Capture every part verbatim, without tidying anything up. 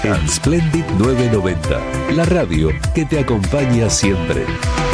En Splendid novecientos noventa, la radio que te acompaña siempre.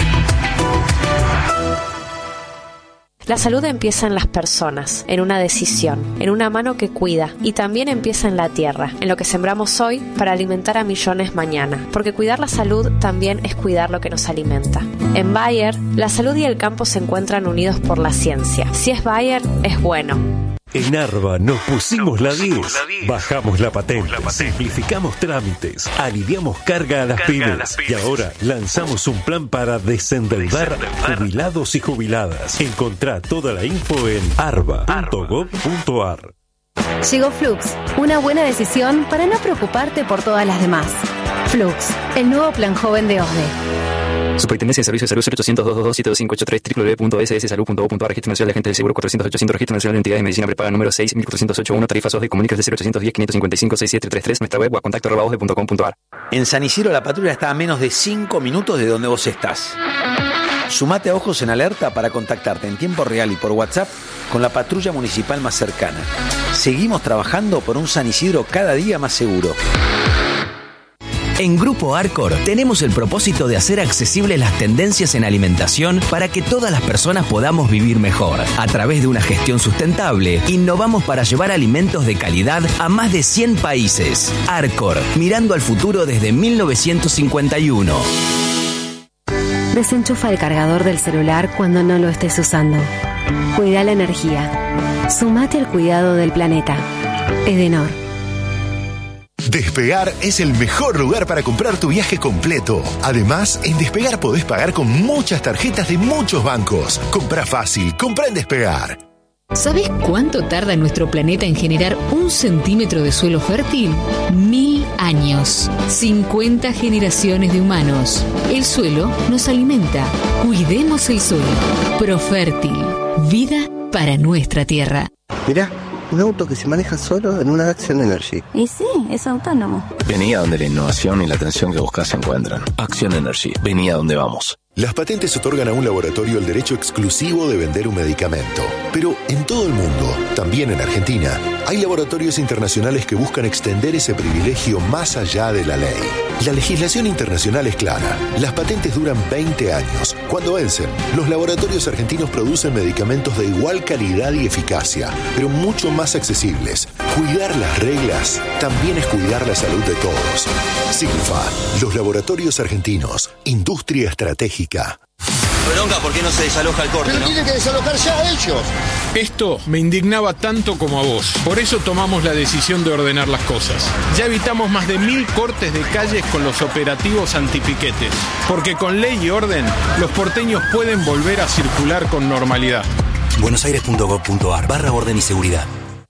La salud empieza en las personas, en una decisión, en una mano que cuida, y también empieza en la tierra, en lo que sembramos hoy para alimentar a millones mañana, porque cuidar la salud también es cuidar lo que nos alimenta. En Bayer, la salud y el campo se encuentran unidos por la ciencia. Si es Bayer, es bueno. En Arba nos pusimos la diez, bajamos la patente, simplificamos trámites, aliviamos carga a las pymes y ahora lanzamos un plan para desendeudar jubilados y jubiladas. Encontrá toda la info en arba punto gob punto ar. Llegó Flux, una buena decisión para no preocuparte por todas las demás. Flux, el nuevo plan joven de O S D E. Superintendencia de Servicios de Salud cero ochocientos, doscientos veintidós, siete dos cinco ocho tres, doble u doble u doble u punto ese ese salud punto gob punto ar. Registro Nacional de Agentes del Seguro cuatrocientos ochocientos. Registro Nacional de Entidades de Medicina Prepaga número seis mil cuatrocientos ochenta y uno. Tarifas O S D E. Comuníquese de cero ochocientos diez, quinientos cincuenta y cinco, sesenta y siete treinta y tres. Nuestra web o a contacto arroba osde punto com punto ar. En San Isidro la patrulla está a menos de cinco minutos de donde vos estás. Sumate a Ojos en Alerta para contactarte en tiempo real y por WhatsApp con la patrulla municipal más cercana. Seguimos trabajando por un San Isidro cada día más seguro. En Grupo Arcor tenemos el propósito de hacer accesibles las tendencias en alimentación para que todas las personas podamos vivir mejor. A través de una gestión sustentable, innovamos para llevar alimentos de calidad a más de cien países. Arcor, mirando al futuro desde mil novecientos cincuenta y uno. Desenchufa el cargador del celular cuando no lo estés usando. Cuida la energía. Sumate al cuidado del planeta. Edenor. Despegar es el mejor lugar para comprar tu viaje completo. Además, en Despegar podés pagar con muchas tarjetas de muchos bancos. Comprá fácil, comprá en Despegar. ¿Sabes cuánto tarda nuestro planeta en generar un centímetro de suelo fértil? Mil años. cincuenta generaciones de humanos. El suelo nos alimenta. Cuidemos el suelo. Profértil. Vida para nuestra tierra. Mirá, un auto que se maneja solo en una Action Energy. Y sí, es autónomo. Vení a donde la innovación y la atención que buscas se encuentran. Action Energy. Vení a donde vamos. Las patentes otorgan a un laboratorio el derecho exclusivo de vender un medicamento. Pero en todo el mundo, también en Argentina, hay laboratorios internacionales que buscan extender ese privilegio más allá de la ley. La legislación internacional es clara. Las patentes duran veinte años. Cuando vencen, los laboratorios argentinos producen medicamentos de igual calidad y eficacia, pero mucho más accesibles. Cuidar las reglas también es cuidar la salud de todos. Silfa, los laboratorios argentinos, industria estratégica. Bronca, ¿por qué no se desaloja el corte? Pero ¿no? tienen que desalojar ya a ellos. Esto me indignaba tanto como a vos. Por eso tomamos la decisión de ordenar las cosas. Ya evitamos más de mil cortes de calles con los operativos antipiquetes. Porque con ley y orden, los porteños pueden volver a circular con normalidad. buenosaires punto gob punto ar barra orden y seguridad.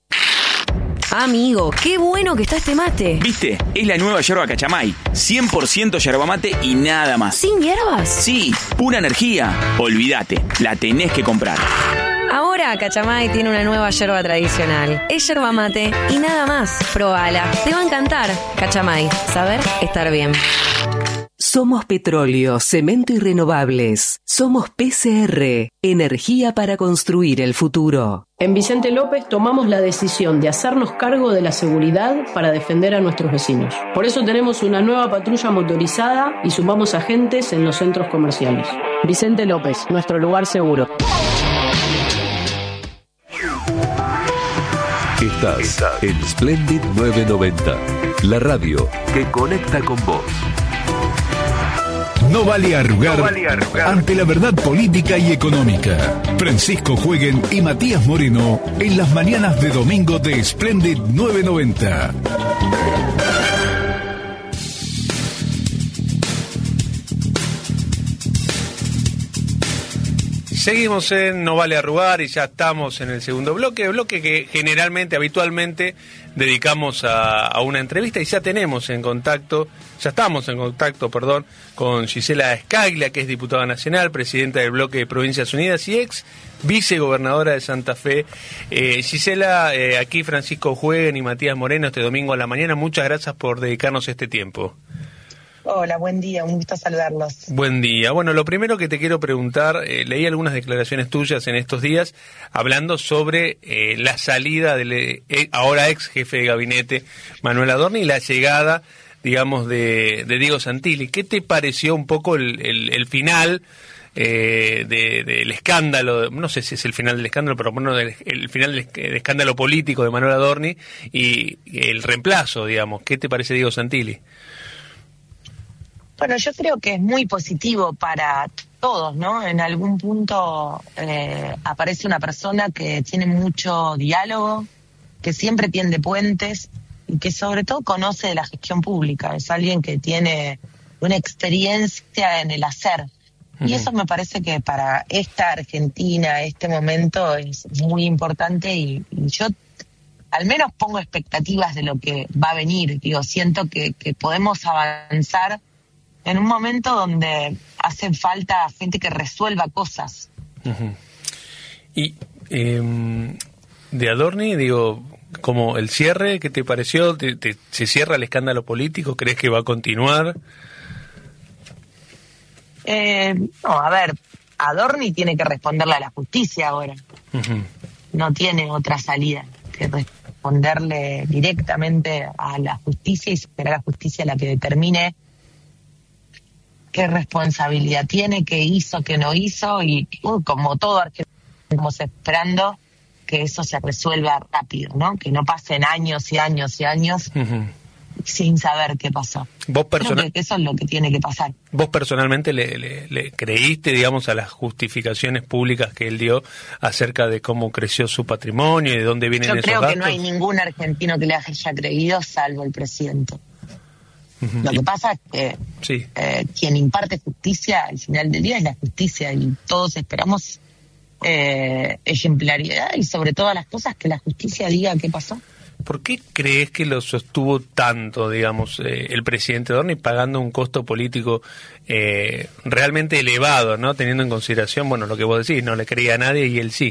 Amigo, qué bueno que está este mate. ¿Viste? Es la nueva yerba Cachamay. cien por ciento yerba mate y nada más. ¿Sin hierbas? Sí, pura energía. Olvídate, la tenés que comprar. Ahora Cachamay tiene una nueva yerba tradicional. Es yerba mate y nada más. Probala, te va a encantar. Cachamay, saber estar bien. Somos Petróleo, Cemento y Renovables. Somos P C R, energía para construir el futuro. En Vicente López tomamos la decisión de hacernos cargo de la seguridad para defender a nuestros vecinos. Por eso tenemos una nueva patrulla motorizada y sumamos agentes en los centros comerciales. Vicente López, nuestro lugar seguro. Estás en Splendid novecientos noventa, la radio que conecta con vos. No vale arrugar, no vale arrugar ante la verdad política y económica. Francisco Jueguen y Matías Moreno en las mañanas de domingo de Splendid novecientos noventa. Seguimos en No Vale Arrugar y ya estamos en el segundo bloque, bloque que generalmente, habitualmente, dedicamos a, a una entrevista y ya tenemos en contacto, ya estamos en contacto, perdón, con Gisela Scaglia, que es diputada nacional, presidenta del bloque de Provincias Unidas y ex vicegobernadora de Santa Fe. Eh, Gisela, eh, aquí Francisco Jueguen y Matías Moreno este domingo a la mañana, muchas gracias por dedicarnos este tiempo. Hola, buen día, un gusto saludarlos. Buen día. Bueno, lo primero que te quiero preguntar, eh, leí algunas declaraciones tuyas en estos días hablando sobre eh, la salida del eh, ahora ex jefe de gabinete Manuel Adorni y la llegada, digamos, de, de Diego Santilli. ¿Qué te pareció un poco el, el, el final eh, de, del escándalo? No sé si es el final del escándalo, pero bueno, el, el final del, del escándalo político de Manuel Adorni y el reemplazo, digamos. ¿Qué te parece Diego Santilli? Bueno, yo creo que es muy positivo para todos, ¿no? En algún punto eh, aparece una persona que tiene mucho diálogo, que siempre tiende puentes y que sobre todo conoce de la gestión pública. Es alguien que tiene una experiencia en el hacer. Uh-huh. Y eso me parece que para esta Argentina, este momento, es muy importante y, y yo al menos pongo expectativas de lo que va a venir. Digo, siento que, que podemos avanzar en un momento donde hace falta gente que resuelva cosas. Uh-huh. Y eh, de Adorni, digo, como el cierre, ¿qué te pareció? ¿Te, te, ¿Se cierra el escándalo político? ¿Crees que va a continuar? Eh, no, a ver, Adorni tiene que responderle a la justicia ahora. Uh-huh. No tiene otra salida que responderle directamente a la justicia y será la justicia la que determine qué responsabilidad tiene, qué hizo, qué no hizo, y uh, como todo argentino estamos esperando que eso se resuelva rápido, ¿no? Que no pasen años y años y años uh-huh. sin saber qué pasó. ¿Vos persona- Creo que eso es lo que tiene que pasar. ¿Vos personalmente le, le, le creíste, digamos, a las justificaciones públicas que él dio acerca de cómo creció su patrimonio y de dónde vienen Yo esos creo gastos? que no hay ningún argentino que le haya creído salvo el presidente. Uh-huh. Lo que pasa es que sí. eh, quien imparte justicia al final del día es la justicia y todos esperamos eh, ejemplaridad y sobre todas las cosas que la justicia diga qué pasó. ¿Por qué crees que lo sostuvo tanto, digamos, eh, el presidente Adorni pagando un costo político eh, realmente elevado, ¿no? Teniendo en consideración, bueno, lo que vos decís, no le creía a nadie y él sí.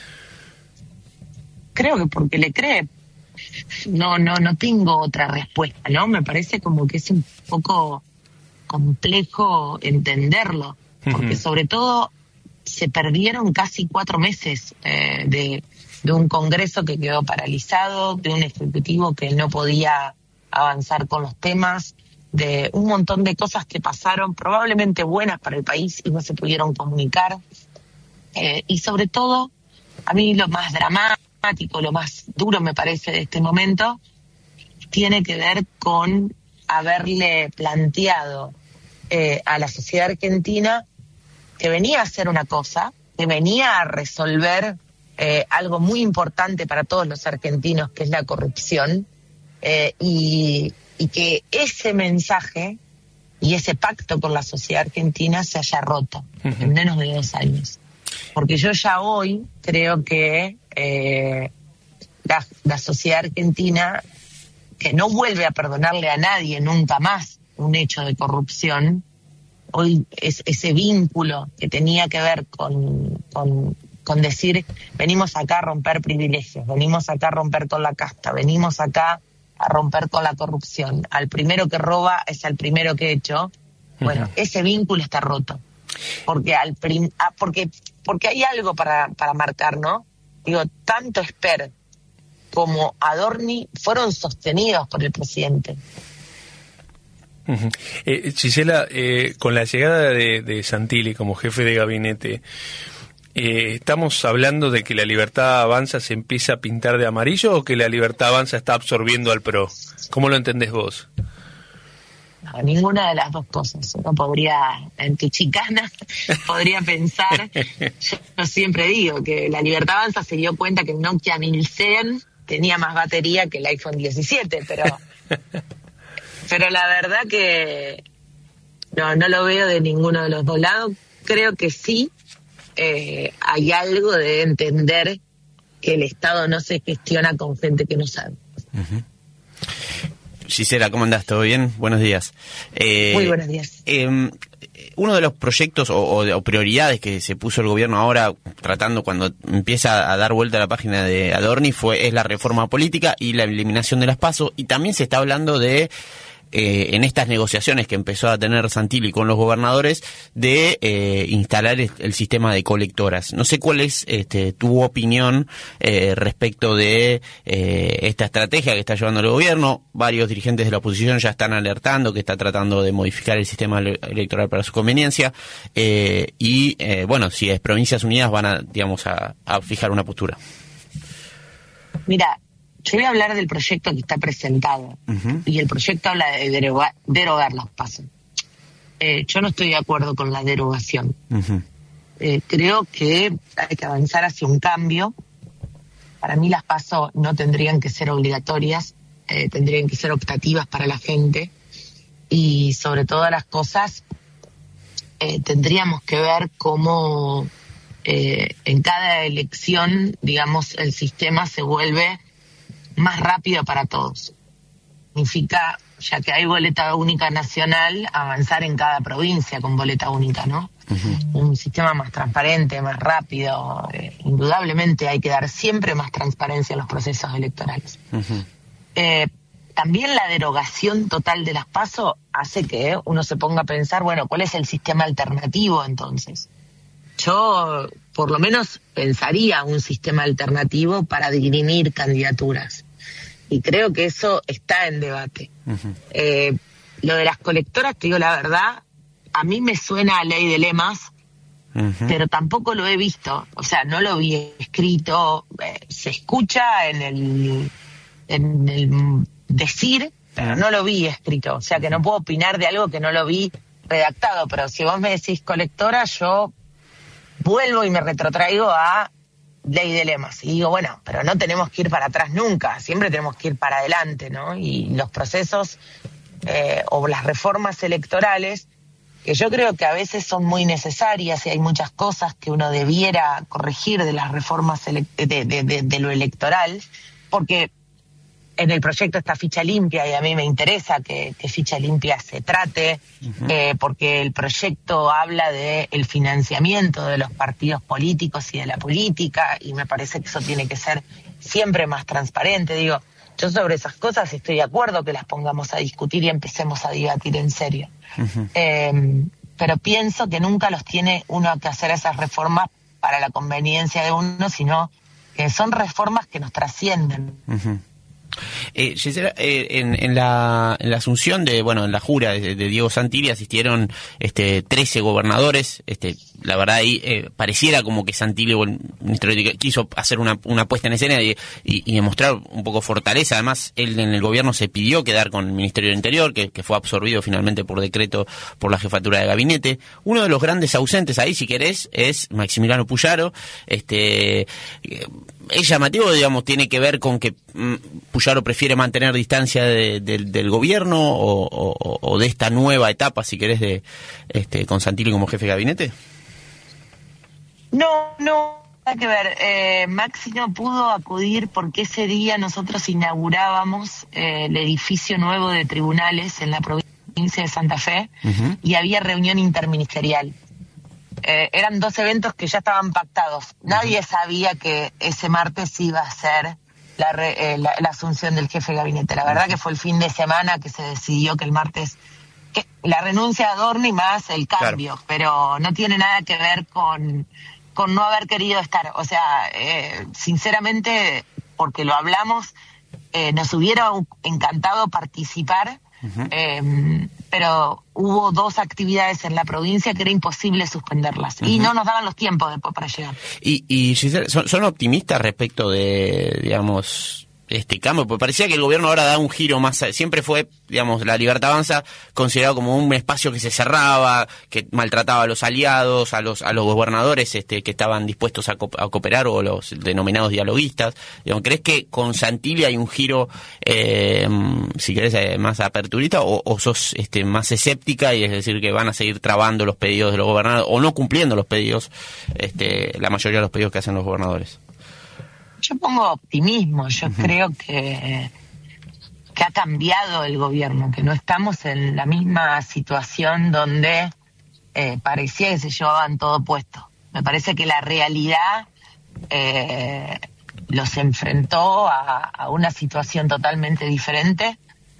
Creo que porque le cree. No, no, no tengo otra respuesta, ¿no? Me parece como que es un poco complejo entenderlo, porque uh-huh. sobre todo se perdieron casi cuatro meses eh, de, de un Congreso que quedó paralizado, de un Ejecutivo que no podía avanzar con los temas, de un montón de cosas que pasaron, probablemente buenas para el país y no se pudieron comunicar. Eh, y sobre todo, a mí lo más dramático, lo más duro me parece de este momento, tiene que ver con haberle planteado eh, a la sociedad argentina que venía a hacer una cosa, que venía a resolver eh, algo muy importante para todos los argentinos, que es la corrupción, eh, y, y que ese mensaje y ese pacto con la sociedad argentina se haya roto uh-huh. en menos de dos años. Porque yo ya hoy creo que eh, la, la sociedad argentina, que no vuelve a perdonarle a nadie nunca más un hecho de corrupción, hoy es ese vínculo que tenía que ver con, con, con decir, venimos acá a romper privilegios, venimos acá a romper con la casta, venimos acá a romper con la corrupción. Al primero que roba es al primero que hecho. Bueno, uh-huh. ese vínculo está roto. Porque al prim, ah, porque porque hay algo para, para marcar, ¿no? Digo, tanto Esper como Adorni fueron sostenidos por el presidente. Uh-huh. Eh, Gisela, eh, con la llegada de, de Santilli como jefe de gabinete, eh, ¿estamos hablando de que la Libertad Avanza se empieza a pintar de amarillo o que la Libertad Avanza está absorbiendo al P R O? ¿Cómo lo entendés vos? No, ninguna de las dos cosas. Uno podría, en tu chicana, podría pensar, yo, yo siempre digo que la Libertad Avanza se dio cuenta que el Nokia mil cien tenía más batería que el iPhone diecisiete, pero pero la verdad que no, no lo veo de ninguno de los dos lados. Creo que sí eh, hay algo de entender que el Estado no se gestiona con gente que no sabe. Uh-huh. Gisela, ¿cómo andás? ¿Todo bien? Buenos días. Eh, Muy buenos días. Eh, uno de los proyectos o, o, o prioridades que se puso el gobierno ahora, tratando cuando empieza a dar vuelta a la página de Adorni, fue es la reforma política y la eliminación de las PASO, y también se está hablando de eh, en estas negociaciones que empezó a tener Santilli con los gobernadores de eh, instalar el sistema de colectoras. No sé cuál es este, tu opinión eh, respecto de eh, esta estrategia que está llevando el gobierno. Varios dirigentes de la oposición ya están alertando que está tratando de modificar el sistema electoral para su conveniencia eh, y eh, bueno, si es Provincias Unidas van a, digamos, a, a fijar una postura. Mira, yo voy a hablar del proyecto que está presentado. Uh-huh. Y el proyecto habla de derogar, derogar las PASO. Eh, yo no estoy de acuerdo con la derogación. Uh-huh. Eh, creo que hay que avanzar hacia un cambio. Para mí las PASO no tendrían que ser obligatorias, eh, tendrían que ser optativas para la gente. Y sobre todas las cosas, eh, tendríamos que ver cómo eh, en cada elección, digamos, el sistema se vuelve más rápido para todos. Significa, ya que hay boleta única nacional, avanzar en cada provincia con boleta única, ¿no? Uh-huh. Un sistema más transparente, más rápido. Eh, indudablemente hay que dar siempre más transparencia a los procesos electorales. Uh-huh. Eh, también la derogación total de las PASO hace que uno se ponga a pensar, bueno, ¿cuál es el sistema alternativo entonces? Yo, por lo menos, pensaría un sistema alternativo para dirimir candidaturas. Y creo que eso está en debate. Uh-huh. Eh, lo de las colectoras, te digo la verdad, a mí me suena a ley de lemas, uh-huh. pero tampoco lo he visto. O sea, no lo vi escrito. Eh, se escucha en el, en el decir, pero uh-huh. no lo vi escrito. O sea, que no puedo opinar de algo que no lo vi redactado. Pero si vos me decís colectora, yo vuelvo y me retrotraigo a ley de lemas. Y digo, bueno, pero no tenemos que ir para atrás nunca, siempre tenemos que ir para adelante, ¿no? Y los procesos eh, o las reformas electorales, que yo creo que a veces son muy necesarias y hay muchas cosas que uno debiera corregir de las reformas ele- de, de, de, de lo electoral, porque en el proyecto está ficha limpia y a mí me interesa que, que ficha limpia se trate, uh-huh. eh, porque el proyecto habla de el financiamiento de los partidos políticos y de la política, y me parece que eso tiene que ser siempre más transparente. Digo, yo sobre esas cosas estoy de acuerdo que las pongamos a discutir y empecemos a debatir en serio. Uh-huh. Eh, pero pienso que nunca los tiene uno que hacer esas reformas para la conveniencia de uno, sino que son reformas que nos trascienden. Uh-huh. Eh, Gisela, eh, en, en, la, en la asunción de, bueno, en la jura de, de Diego Santilli asistieron este, trece gobernadores. Este, la verdad ahí eh, pareciera como que Santilli o el ministro quiso hacer una, una puesta en escena y, y, y demostrar un poco fortaleza. Además, él en el gobierno se pidió quedar con el Ministerio del Interior, que, que fue absorbido finalmente por decreto por la jefatura de gabinete. Uno de los grandes ausentes ahí, si querés, es Maximiliano Puyaro. Este, es llamativo, digamos, tiene que ver con que mm, Puyaro prefiere mantener distancia de, de, del gobierno o, o, o de esta nueva etapa, si querés, de este con Santilli como jefe de gabinete. No, no, nada que ver. Eh, Maxi no pudo acudir porque ese día nosotros inaugurábamos eh, el edificio nuevo de tribunales en la provincia de Santa Fe, uh-huh. y había reunión interministerial. Eh, eran dos eventos que ya estaban pactados. Nadie sabía que ese martes iba a ser la, re, eh, la, la asunción del jefe de gabinete. La verdad que fue el fin de semana que se decidió que el martes, que la renuncia a Adorni más el cambio, claro. Pero no tiene nada que ver con, con no haber querido estar. O sea, eh, sinceramente, porque lo hablamos, eh, nos hubiera encantado participar. Uh-huh. Eh, pero hubo dos actividades en la provincia que era imposible suspenderlas, uh-huh. y no nos daban los tiempos después para llegar. Y, y Gisela, ¿son, son optimistas respecto de, digamos, este cambio? Porque parecía que el gobierno ahora da un giro más, siempre fue, digamos, la Libertad Avanza considerado como un espacio que se cerraba, que maltrataba a los aliados, a los a los gobernadores este que estaban dispuestos a, co- a cooperar, o los denominados dialoguistas. Digamos, ¿crees que con Santilli hay un giro, eh, si querés, eh, más aperturista, o, o sos este más escéptica, y es decir, que van a seguir trabando los pedidos de los gobernadores o no cumpliendo los pedidos, este la mayoría de los pedidos que hacen los gobernadores? Yo pongo optimismo, yo uh-huh. creo que, que ha cambiado el gobierno, que no estamos en la misma situación donde eh, parecía que se llevaban todo puesto. Me parece que la realidad eh, los enfrentó a, a una situación totalmente diferente.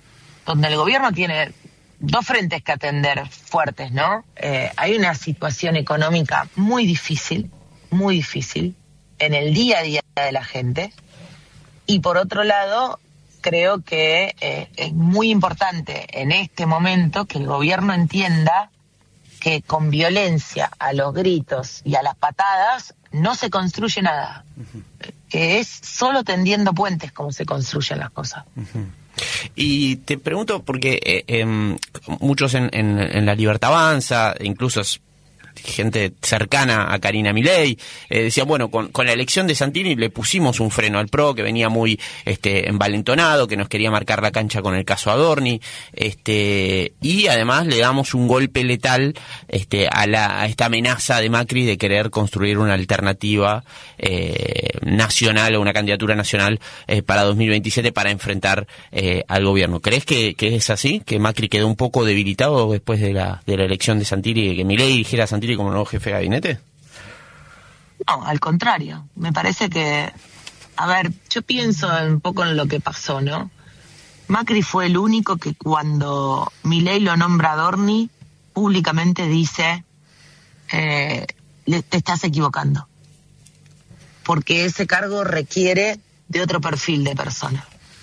donde el gobierno tiene dos frentes que atender fuertes, ¿no? Eh, hay una situación económica muy difícil, muy difícil, en el día a día de la gente. Y por otro lado, creo que eh, es muy importante en este momento que el gobierno entienda que con violencia, a los gritos y a las patadas, no se construye nada. Uh-huh. Que es solo tendiendo puentes como se construyen las cosas. Uh-huh. Y te pregunto, porque eh, eh, muchos en, en, en La Libertad Avanza, incluso gente cercana a Karina Milei, eh, decían, bueno, con, con la elección de Santini le pusimos un freno al P R O, que venía muy este, envalentonado, que nos quería marcar la cancha con el caso Adorni, este, y además le damos un golpe letal este, a, la, a esta amenaza de Macri de querer construir una alternativa eh, nacional o una candidatura nacional eh, para dos mil veintisiete para enfrentar eh, al gobierno. ¿Crees que, que es así? ¿Que Macri quedó un poco debilitado después de la, de la elección de Santini, que Milei dirigiera a Santini como nuevo jefe de gabinete? No, al contrario. Me parece que, a ver, yo pienso un poco en lo que pasó, ¿no? Macri fue el único que cuando Milei lo nombra a Adorni, públicamente dice, eh, te estás equivocando. Porque ese cargo requiere de otro perfil de persona.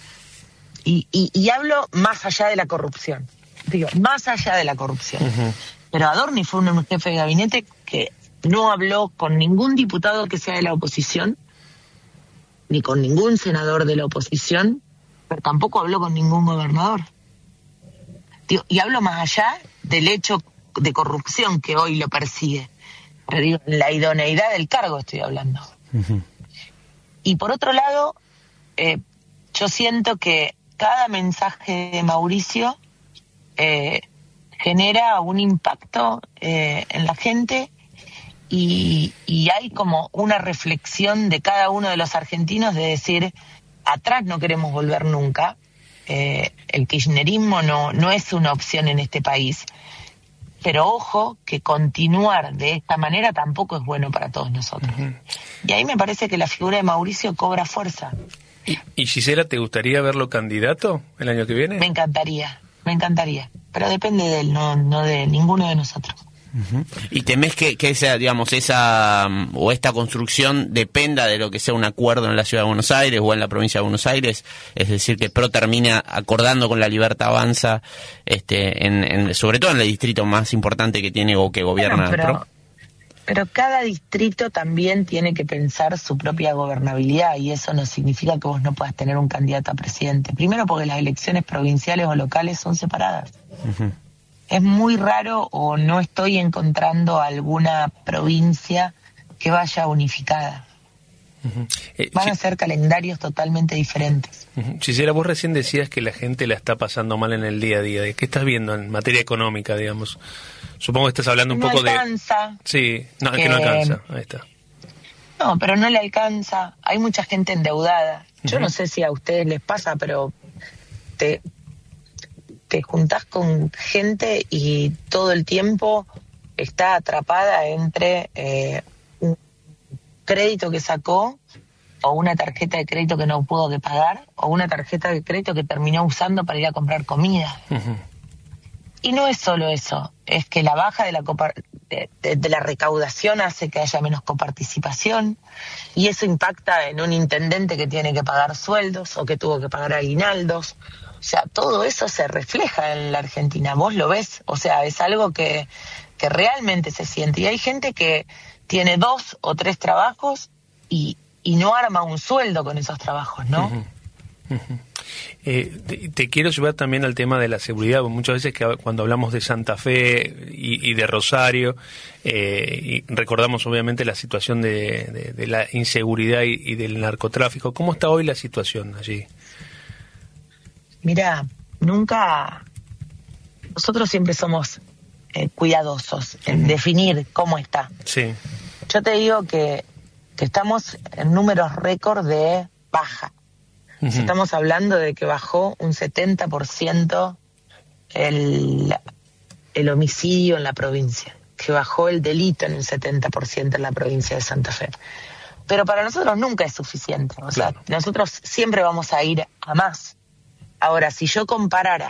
Y, y, y hablo más allá de la corrupción. Digo, más allá de la corrupción. Uh-huh. Pero Adorni fue un jefe de gabinete que no habló con ningún diputado que sea de la oposición, ni con ningún senador de la oposición, pero tampoco habló con ningún gobernador. Digo, y hablo más allá del hecho de corrupción que hoy lo persigue. Pero digo, la idoneidad del cargo estoy hablando. Uh-huh. Y por otro lado, eh, yo siento que cada mensaje de Mauricio eh, genera un impacto eh, en la gente y, y hay como una reflexión de cada uno de los argentinos de decir, atrás no queremos volver nunca, eh, el kirchnerismo no, no es una opción en este país, pero ojo que continuar de esta manera tampoco es bueno para todos nosotros. Uh-huh. Y ahí me parece que la figura de Mauricio cobra fuerza. ¿Y, y Gisela, te gustaría verlo candidato el año que viene? Me encantaría, me encantaría, pero depende de él, no, no de ninguno de nosotros. Uh-huh. ¿Y temés que, que esa, digamos, esa o esta construcción dependa de lo que sea un acuerdo en la Ciudad de Buenos Aires o en la provincia de Buenos Aires? Es decir, que P R O termina acordando con La Libertad Avanza, este, en, en, sobre todo en el distrito más importante que tiene o que gobierna bueno, pero, P R O. Pero cada distrito también tiene que pensar su propia gobernabilidad y eso no significa que vos no puedas tener un candidato a presidente. Primero porque las elecciones provinciales o locales son separadas. Uh-huh. Es muy raro o no estoy encontrando alguna provincia que vaya unificada. Uh-huh. Eh, Van a ser calendarios totalmente diferentes. Uh-huh. Gisela, vos recién decías que la gente la está pasando mal en el día a día. ¿De qué estás viendo en materia económica, digamos? Supongo que estás hablando un no poco alcanza, de... Sí, no, es que no alcanza. Ahí está. No, pero no le alcanza. Hay mucha gente endeudada. Yo uh-huh. no sé si a ustedes les pasa, pero te... te juntás con gente y todo el tiempo está atrapada entre eh, un crédito que sacó o una tarjeta de crédito que no pudo que pagar o una tarjeta de crédito que terminó usando para ir a comprar comida. Uh-huh. Y no es solo eso, es que la baja de la, copa, de, de, de la recaudación hace que haya menos coparticipación y eso impacta en un intendente que tiene que pagar sueldos o que tuvo que pagar aguinaldos. O sea, todo eso se refleja en la Argentina, vos lo ves, o sea, es algo que, que realmente se siente. Y hay gente que tiene dos o tres trabajos y, y no arma un sueldo con esos trabajos, ¿no? Uh-huh. Uh-huh. Eh, te, te quiero llevar también al tema de la seguridad, porque muchas veces que cuando hablamos de Santa Fe y, y de Rosario, eh, y recordamos obviamente la situación de, de, de la inseguridad y, y del narcotráfico. ¿Cómo está hoy la situación allí? Mira, nunca, nosotros siempre somos eh, cuidadosos en uh-huh. definir cómo está. Sí. Yo te digo que, que estamos en números récord de baja. Uh-huh. Estamos hablando de que bajó un setenta por ciento el, el homicidio en la provincia, que bajó el delito en un setenta por ciento en la provincia de Santa Fe. Pero para nosotros nunca es suficiente. O sea, claro. nosotros siempre vamos a ir a más. Ahora, si yo comparara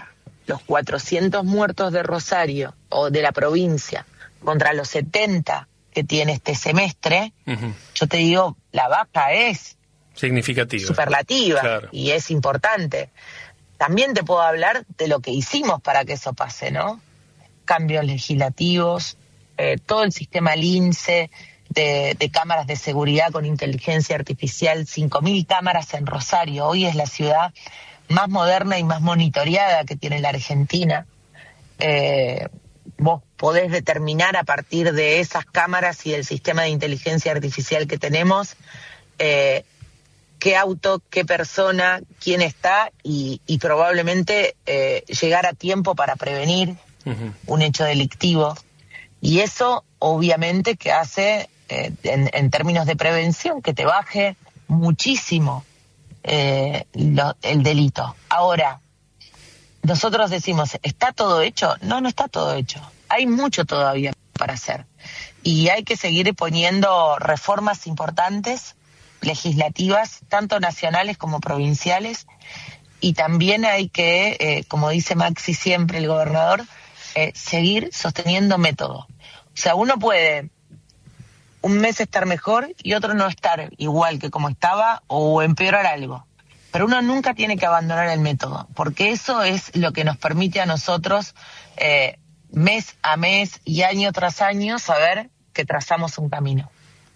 los cuatrocientos muertos de Rosario o de la provincia contra los setenta que tiene este semestre, uh-huh. yo te digo, la baja es significativa, superlativa, claro. y es importante. También te puedo hablar de lo que hicimos para que eso pase, ¿no? Cambios legislativos, eh, todo el sistema LINCE de, de cámaras de seguridad con inteligencia artificial, cinco mil cámaras en Rosario. Hoy es la ciudad más moderna y más monitoreada que tiene la Argentina. Eh, vos podés determinar a partir de esas cámaras y del sistema de inteligencia artificial que tenemos eh, qué auto, qué persona, quién está y, y probablemente eh, llegar a tiempo para prevenir uh-huh. un hecho delictivo. Y eso obviamente que hace eh, en, en términos de prevención que te baje muchísimo eh, lo, el delito. Ahora, nosotros decimos, ¿está todo hecho? No, no está todo hecho. Hay mucho todavía para hacer. Y hay que seguir poniendo reformas importantes, legislativas, tanto nacionales como provinciales. Y también hay que, eh, como dice Maxi siempre, el gobernador, eh, seguir sosteniendo método. O sea, uno puede un mes estar mejor y otro no estar igual que como estaba o empeorar algo. Pero uno nunca tiene que abandonar el método, porque eso es lo que nos permite a nosotros, eh, mes a mes y año tras año, saber que trazamos un camino.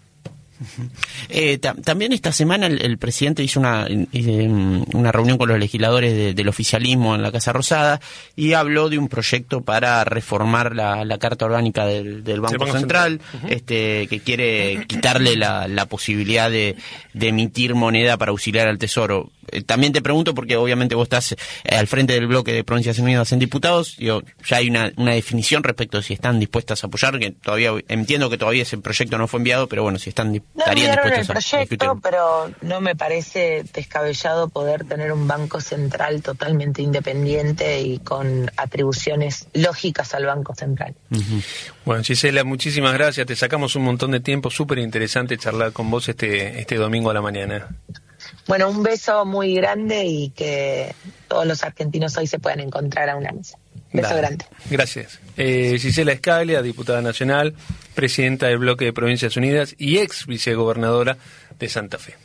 Eh, ta- también esta semana el, el presidente hizo una, eh, una reunión con los legisladores de, del oficialismo en la Casa Rosada y habló de un proyecto para reformar la, la Carta Orgánica del, del Banco, Banco Central, Central. Uh-huh. este, que quiere quitarle la, la posibilidad de, de emitir moneda para auxiliar al Tesoro. Eh, también te pregunto, porque obviamente vos estás eh, al frente del bloque de Provincias Unidas en Diputados, digo, ya hay una, una definición respecto de si están dispuestas a apoyar, que todavía entiendo que todavía ese proyecto no fue enviado, pero bueno, si están No estarían dispuestos el proyecto, a discutir. Pero no me parece descabellado poder tener un banco central totalmente independiente y con atribuciones lógicas al Banco Central. Uh-huh. Bueno, Gisela, muchísimas gracias. Te sacamos un montón de tiempo. Súper interesante charlar con vos este, este domingo a la mañana. Bueno, un beso muy grande y que todos los argentinos hoy se puedan encontrar a una mesa. Beso Dale. grande. Gracias. Eh, Gisela Scaglia, diputada nacional, presidenta del Bloque de Provincias Unidas y ex vicegobernadora de Santa Fe.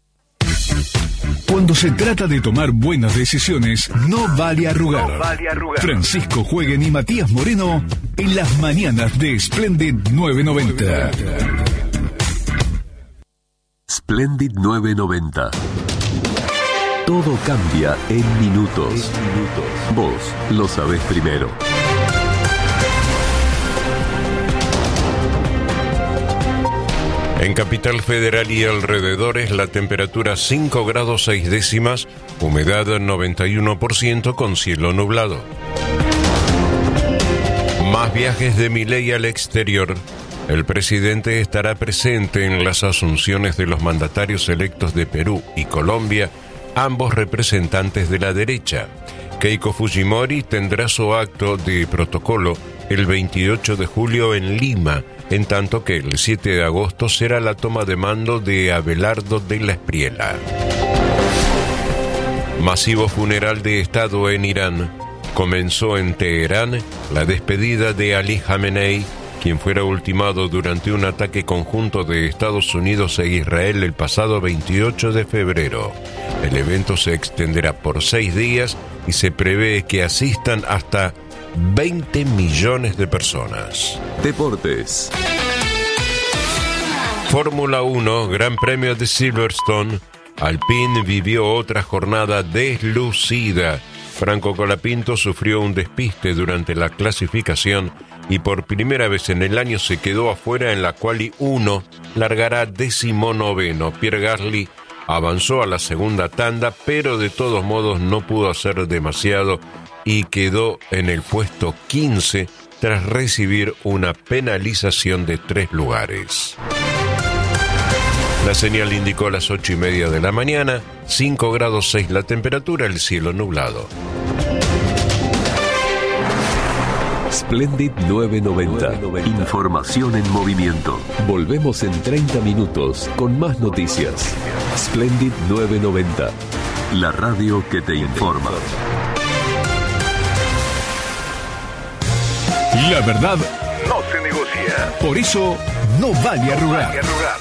Cuando se trata de tomar buenas decisiones, no vale arrugar. No vale arrugar. Francisco Jueguen y Matías Moreno en las mañanas de Splendid nueve noventa. Splendid nueve noventa. Todo cambia en minutos. Vos lo sabés primero. En Capital Federal y alrededores la temperatura cinco grados seis décimas, humedad noventa y uno por ciento con cielo nublado. Más viajes de Milei al exterior. El presidente estará presente en las asunciones de los mandatarios electos de Perú y Colombia, ambos representantes de la derecha. Keiko Fujimori tendrá su acto de protocolo el veintiocho de julio en Lima, en tanto que el siete de agosto será la toma de mando de Abelardo de la Espriella. Masivo funeral de Estado en Irán. Comenzó en Teherán la despedida de Ali Khamenei, quien fuera ultimado durante un ataque conjunto de Estados Unidos e Israel el pasado veintiocho de febrero. El evento se extenderá por seis días y se prevé que asistan hasta veinte millones de personas. Deportes. Fórmula uno, Gran Premio de Silverstone. Alpine vivió otra jornada deslucida. Franco Colapinto sufrió un despiste durante la clasificación y por primera vez en el año se quedó afuera en la quali uno, largará decimonoveno. Pierre Gasly avanzó a la segunda tanda, pero de todos modos no pudo hacer demasiado y quedó en el puesto quince tras recibir una penalización de tres lugares. La señal indicó las ocho y media de la mañana, cinco grados seis la temperatura, el cielo nublado. Splendid nueve noventa. Información en movimiento. Volvemos en treinta minutos con más noticias. Splendid nueve noventa. La radio que te informa. La verdad no se negocia. Por eso no vale arrugar. No vale arrugar.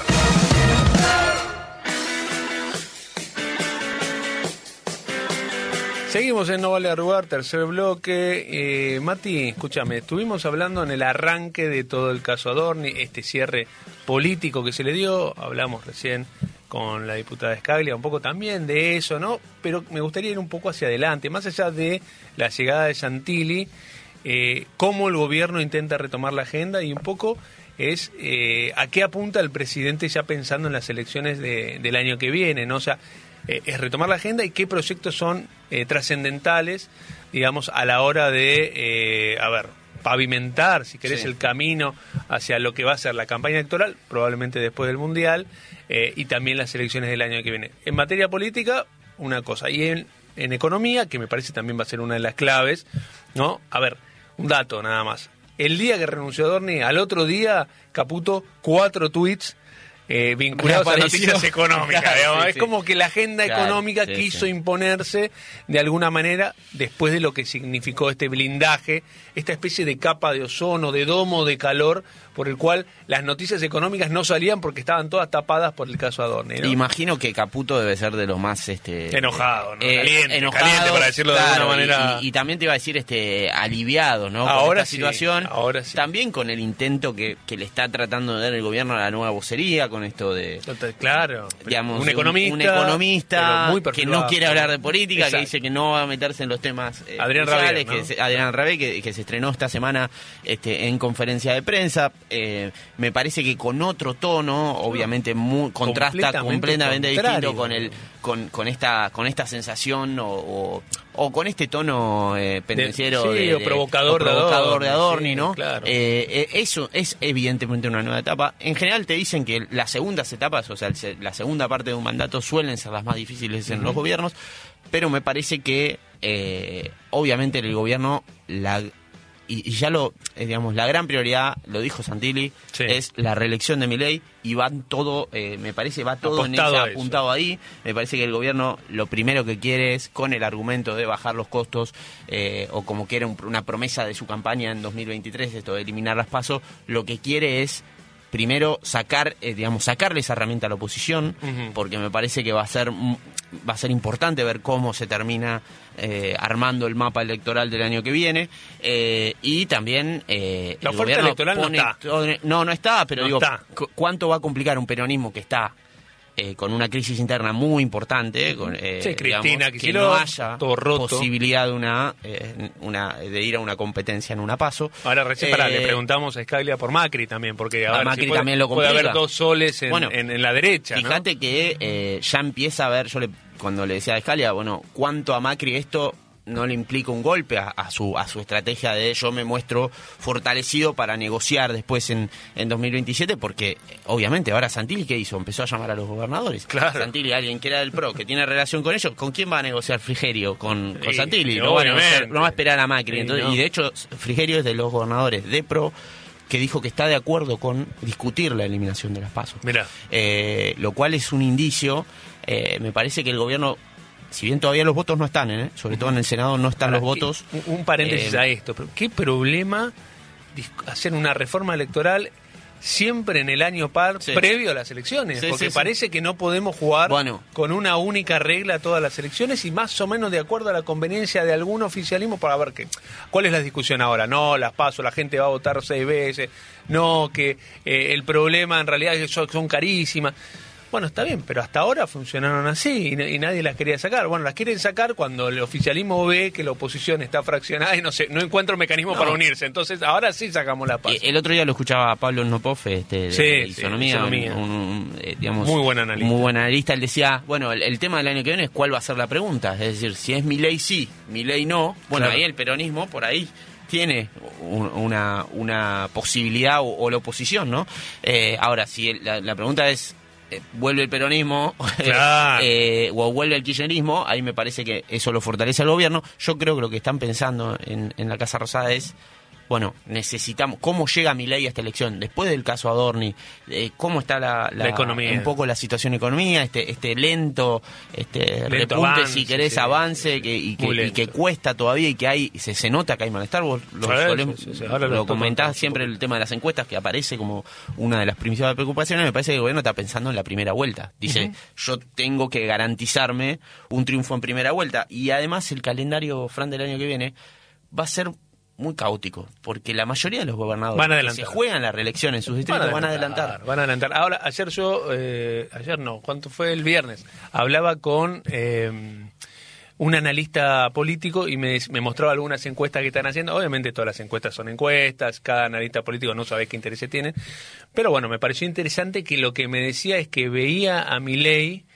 Seguimos en No Vale Arrugar, tercer bloque. Eh, Mati, escúchame, estuvimos hablando en el arranque de todo el caso Adorni, este cierre político que se le dio, hablamos recién con la diputada Scaglia, un poco también de eso, ¿no? Pero me gustaría ir un poco hacia adelante, más allá de la llegada de Santilli, eh, cómo el gobierno intenta retomar la agenda y un poco es eh, a qué apunta el presidente ya pensando en las elecciones de, del año que viene, ¿no? O sea, eh, es retomar la agenda y qué proyectos son eh, trascendentales, digamos, a la hora de, eh, a ver, pavimentar, si querés, sí, el camino hacia lo que va a ser la campaña electoral, probablemente después del Mundial, eh, y también las elecciones del año que viene. En materia política, una cosa, y en, en economía, que me parece también va a ser una de las claves, ¿no? A ver, un dato nada más. El día que renunció Adorni, al otro día, Caputo, cuatro tweets eh, vinculados a noticias económicas. Claro, sí, es sí. como que la agenda claro, económica sí, quiso sí. imponerse de alguna manera después de lo que significó este blindaje, esta especie de capa de ozono, de domo de calor, por el cual las noticias económicas no salían porque estaban todas tapadas por el caso Adorni, ¿no? Imagino que Caputo debe ser de los más este enojado, ¿no? eh, caliente, enojado, caliente, para decirlo claro, de alguna manera. Y, y, y también te iba a decir este aliviado, ¿no? Ahora con esta sí, situación. Ahora sí. También con el intento que, que le está tratando de dar el gobierno a la nueva vocería, con esto de claro, digamos, un economista, un, un economista muy que no quiere hablar de política, exacto, que dice que no va a meterse en los temas eh, Adrián sociales, Rabé, ¿no? que se, Adrián Rabé, que, que se estrenó esta semana este, en conferencia de prensa. Eh, me parece que con otro tono, obviamente muy, contrasta completamente, completamente distinto con el con, con esta con esta sensación o, o, o con este tono eh, pendenciero de, sí, de, o provocador, o provocador de Adorni, de Adorni, sí, ¿no? Claro. Eh, eso es evidentemente una nueva etapa. En general te dicen que las segundas etapas, o sea, la segunda parte de un mandato suelen ser las más difíciles en uh-huh. los gobiernos, pero me parece que eh, obviamente el gobierno la Y, y ya lo, eh, digamos, la gran prioridad, lo dijo Santilli, sí. es la reelección de Milei y van todo, eh, me parece, va todo Apostado en ese, apuntado ahí. Me parece que el gobierno lo primero que quiere es, con el argumento de bajar los costos, eh, o como que era un, una promesa de su campaña en dos mil veintitrés, esto de eliminar las PASO, lo que quiere es primero sacar, eh, digamos, sacarle esa herramienta a la oposición, uh-huh. porque me parece que va a ser va a ser importante ver cómo se termina eh, armando el mapa electoral del año que viene, eh, y también eh, la el oferta gobierno electoral pone, no está. No, no está, pero no digo, está. cu- ¿cuánto va a complicar un peronismo que está Eh, con una crisis interna muy importante, con, eh, sí, Cristina, digamos, que no haya todo roto. posibilidad de una, eh, una de ir a una competencia en una PASO? Ahora recién eh, pará, le preguntamos a Scaglia por Macri también, porque a, a ver, Macri si puede, también lo complica. puede haber dos soles en, bueno, en, en la derecha, fíjate ¿no? que eh, ya empieza a ver, yo le, cuando le decía a Scaglia, bueno, cuánto a Macri esto no le implica un golpe a, a su a su estrategia de yo me muestro fortalecido para negociar después en, en dos mil veintisiete, porque obviamente ahora Santilli, ¿qué hizo? Empezó a llamar a los gobernadores. Claro. Santilli, alguien que era del PRO, que tiene relación con ellos, ¿con quién va a negociar Frigerio? Con, con Sí, Santilli, no va, a negociar, no va a esperar a Macri. Sí, Entonces, no. Y de hecho, Frigerio es de los gobernadores de PRO, que dijo que está de acuerdo con discutir la eliminación de las PASO. Mirá. Eh, lo cual es un indicio, eh, me parece que el gobierno, si bien todavía los votos no están, ¿eh? sobre todo en el Senado no están Ahora, los votos. Un, un paréntesis eh, a esto, pero ¿qué problema hacer una reforma electoral siempre en el año par sí. previo a las elecciones? Sí, porque sí, parece sí. que no podemos jugar bueno. con una única regla todas las elecciones y más o menos de acuerdo a la conveniencia de algún oficialismo para ver qué. ¿Cuál es la discusión ahora? No, las paso, la gente va a votar seis veces, no, que eh, el problema en realidad es que son, son carísimas. Bueno, está bien, pero hasta ahora funcionaron así y, y nadie las quería sacar. Bueno, las quieren sacar cuando el oficialismo ve que la oposición está fraccionada y no sé, no encuentra un mecanismo no. para unirse. Entonces, ahora sí sacamos la paz. El otro día lo escuchaba a Pablo Snopov, este, sí, de sí, Isonomía, Isonomía. Un, un, eh, digamos, muy buen analista. Muy buen analista. Él decía, bueno, el, el tema del año que viene es cuál va a ser la pregunta. Es decir, si es Milei sí, Milei no. Bueno, claro. ahí el peronismo, por ahí tiene un, una, una posibilidad o, o la oposición, ¿no? Eh, ahora, si el, la, la pregunta es, Eh, vuelve el peronismo claro. eh, o vuelve el kirchnerismo, ahí me parece que eso lo fortalece al gobierno. Yo creo que lo que están pensando en, en la Casa Rosada es bueno, necesitamos, ¿cómo llega Milei a esta elección? Después del caso Adorni, eh, ¿cómo está la, la, la economía? Un poco la situación de economía, este, este lento, este lento repunte, avance, si querés, sí. avance, que, y, que, y que cuesta todavía, y que hay, se, se nota que hay malestar. Vos lo, Sí, solemos, sí, sí, ahora lo, lo comentás tomo, siempre el tema de las encuestas, que aparece como una de las principales preocupaciones. Me parece que el gobierno está pensando en la primera vuelta. Dice, uh-huh. yo tengo que garantizarme un triunfo en primera vuelta. Y además el calendario, Fran, del año que viene va a ser muy caótico, porque la mayoría de los gobernadores van a que se juegan la reelección en sus distritos van a adelantar. Van a adelantar. Ahora, ayer yo, eh, ayer no, ¿cuánto fue? El viernes, hablaba con eh, un analista político y me, me mostraba algunas encuestas que están haciendo. Obviamente todas las encuestas son encuestas, cada analista político no sabe qué intereses tiene, pero bueno, me pareció interesante que lo que me decía es que veía a Milei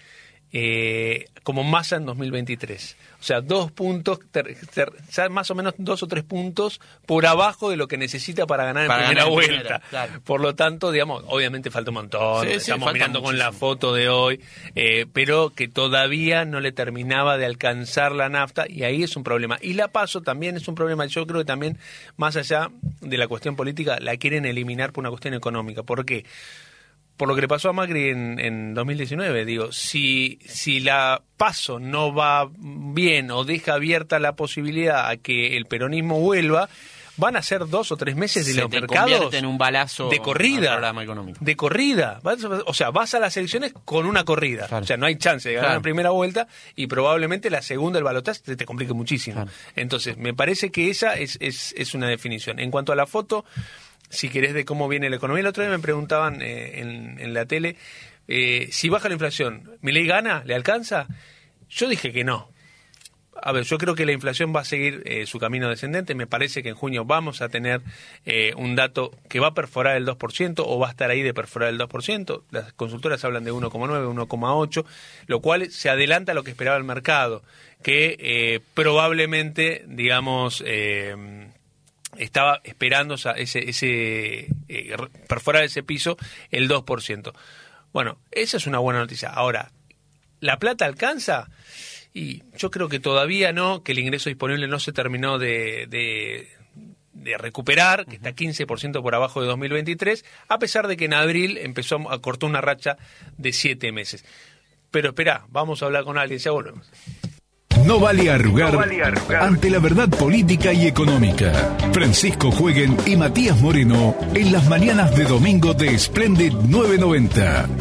eh, como Massa en dos mil veintitrés. O sea, dos puntos, ter, ter, más o menos dos o tres puntos por abajo de lo que necesita para ganar en para primera ganar en vuelta. Primera, claro. Por lo tanto, digamos, obviamente falta un montón. Sí, sí, estamos mirando muchísimo. con la foto de hoy, eh, pero que todavía no le terminaba de alcanzar la nafta y ahí es un problema. Y la PASO también es un problema. Yo creo que también, más allá de la cuestión política, la quieren eliminar por una cuestión económica. ¿Por qué? Por lo que le pasó a Macri en, en dos mil diecinueve, digo, si, si la PASO no va bien o deja abierta la posibilidad a que el peronismo vuelva, van a ser dos o tres meses de Se los te mercados en un balazo de corrida, al programa económico. de corrida. Vas, o sea, vas a las elecciones con una corrida. Claro. O sea, no hay chance de ganar Claro. en primera vuelta y probablemente la segunda, el balotaje, se te complique muchísimo. Claro. Entonces, me parece que esa es, es, es una definición. En cuanto a la foto, si querés, de cómo viene la economía. El otro día me preguntaban eh, en, en la tele, eh, si baja la inflación, ¿Milei gana? ¿Le alcanza? Yo dije que no. A ver, yo creo que la inflación va a seguir eh, su camino descendente. Me parece que en junio vamos a tener eh, un dato que va a perforar el dos por ciento o va a estar ahí de perforar el dos por ciento. Las consultoras hablan de uno coma nueve, uno coma ocho, lo cual se adelanta a lo que esperaba el mercado, que eh, probablemente, digamos... Eh, estaba esperando ese, ese eh, perforar ese piso el dos por ciento. Bueno, esa es una buena noticia. Ahora, ¿la plata alcanza? Y yo creo que todavía no, que el ingreso disponible no se terminó de, de, de recuperar, que está quince por ciento por abajo de dos mil veintitrés, a pesar de que en abril empezó a cortar una racha de siete meses. Pero espera, vamos a hablar con alguien, ya volvemos. No vale arrugar, no vale arrugar ante la verdad política y económica. Francisco Jueguen y Matías Moreno en las mañanas de domingo de Splendid novecientos noventa.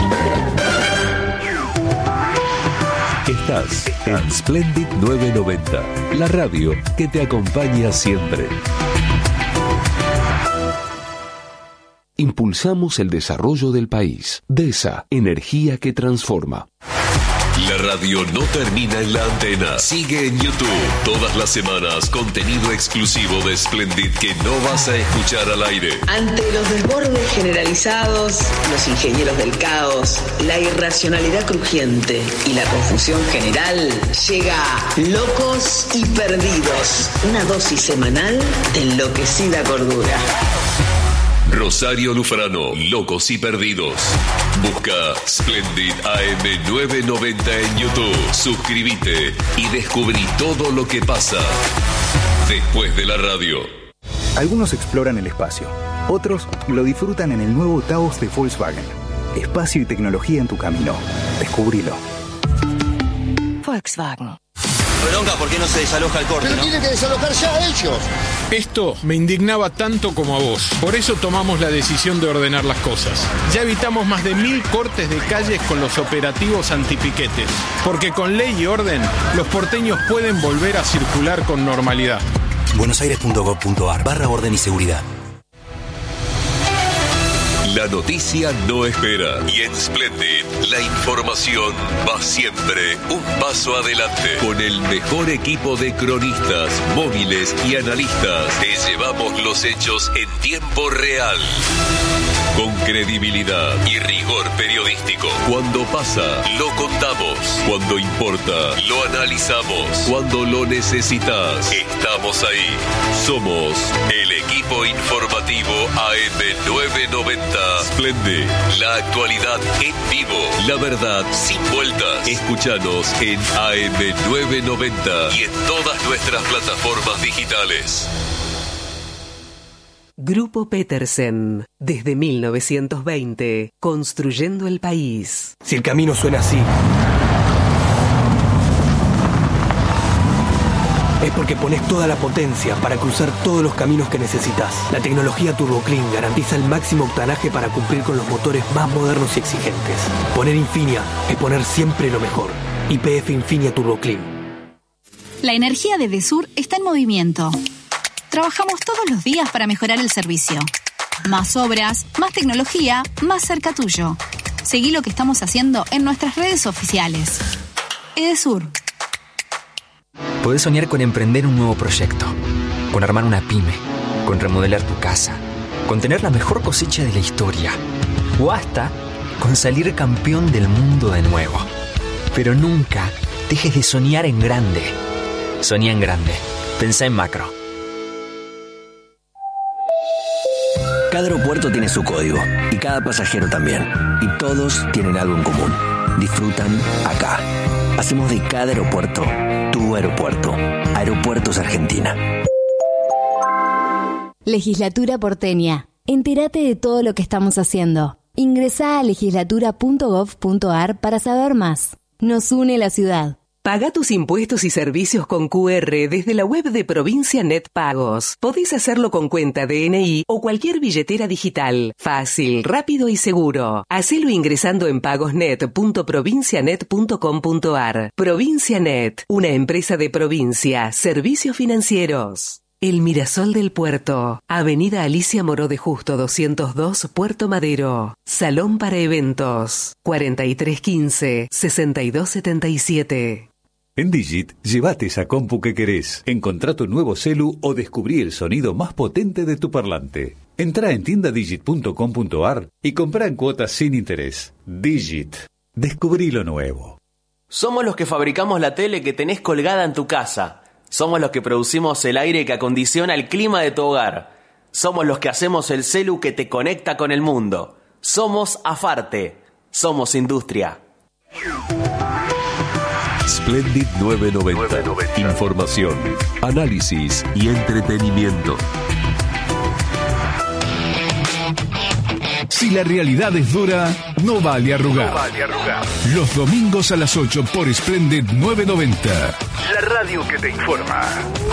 Estás en Splendid novecientos noventa, la radio que te acompaña siempre. Impulsamos el desarrollo del país. DESA, energía que transforma. La radio no termina en la antena. Sigue en YouTube. Todas las semanas, contenido exclusivo de Splendid que no vas a escuchar al aire. Ante los desbordes generalizados, los ingenieros del caos, la irracionalidad crujiente y la confusión general, llega Locos y Perdidos. Una dosis semanal de enloquecida cordura. Rosario Lufrano, Locos y Perdidos. Busca Splendid A M novecientos noventa en YouTube. Suscríbete y descubrí todo lo que pasa después de la radio. Algunos exploran el espacio, otros lo disfrutan en el nuevo Taos de Volkswagen. Espacio y tecnología en tu camino. Descubrilo. Volkswagen. Bronca, ¿por qué no se desaloja el corte? Pero ¿no? tienen que desalojar ya ellos. Esto me indignaba tanto como a vos. Por eso tomamos la decisión de ordenar las cosas. Ya evitamos más de mil cortes de calles con los operativos antipiquetes. Porque con ley y orden, los porteños pueden volver a circular con normalidad. buenosaires.gov.ar barra orden y seguridad. La noticia no espera y en Splendid la información va siempre un paso adelante. Con el mejor equipo de cronistas, móviles y analistas, te llevamos los hechos en tiempo real. Con credibilidad y rigor periodístico. Cuando pasa, lo contamos. Cuando importa, lo analizamos. Cuando lo necesitas, estamos ahí. Somos el equipo informativo A M novecientos noventa. Splendid, la actualidad en vivo. La verdad sin vueltas. Escúchanos en A M novecientos noventa y en todas nuestras plataformas digitales. Grupo Petersen, desde mil novecientos veinte, construyendo el país. Si el camino suena así, es porque pones toda la potencia para cruzar todos los caminos que necesitas. La tecnología Turbo Clean garantiza el máximo octanaje para cumplir con los motores más modernos y exigentes. Poner Infinia es poner siempre lo mejor. Y P F Infinia Turbo Clean. La energía de Edesur está en movimiento. Trabajamos todos los días para mejorar el servicio. Más obras, más tecnología, más cerca tuyo. Seguí lo que estamos haciendo en nuestras redes oficiales. Edesur. Podés soñar con emprender un nuevo proyecto, con armar una pyme, con remodelar tu casa, con tener la mejor cosecha de la historia, o hasta con salir campeón del mundo de nuevo. Pero nunca dejes de soñar en grande. Soñá en grande. Pensá en macro. Cada aeropuerto tiene su código y cada pasajero también. Y todos tienen algo en común. Disfrutan acá. Hacemos de cada aeropuerto tu aeropuerto. Aeropuertos Argentina. Legislatura porteña. Entérate de todo lo que estamos haciendo. Ingresá a legislatura punto gov punto ar para saber más. Nos une la ciudad. Paga tus impuestos y servicios con Q R desde la web de Provincia Net Pagos. Podés hacerlo con cuenta D N I o cualquier billetera digital. Fácil, rápido y seguro. Hacelo ingresando en pagosnet punto provincianet punto com punto ar. Provincia Net, una empresa de provincia, servicios financieros. El Mirasol del Puerto, Avenida Alicia Moró de Justo doscientos dos, Puerto Madero. Salón para eventos, cuarenta y tres quince, sesenta y dos setenta y siete. En Digit, llévate esa compu que querés, encontrá tu nuevo celu o descubrí el sonido más potente de tu parlante. Entrá en tienda digit punto com punto ar y comprá en cuotas sin interés. Digit. Descubrí lo nuevo. Somos los que fabricamos la tele que tenés colgada en tu casa. Somos los que producimos el aire que acondiciona el clima de tu hogar. Somos los que hacemos el celu que te conecta con el mundo. Somos Afarte. Somos industria. Splendid novecientos noventa. Información, análisis y entretenimiento. Si la realidad es dura, no vale arrugar. No vale arrugar. Los domingos a las ocho por Splendid novecientos noventa. La radio que te informa.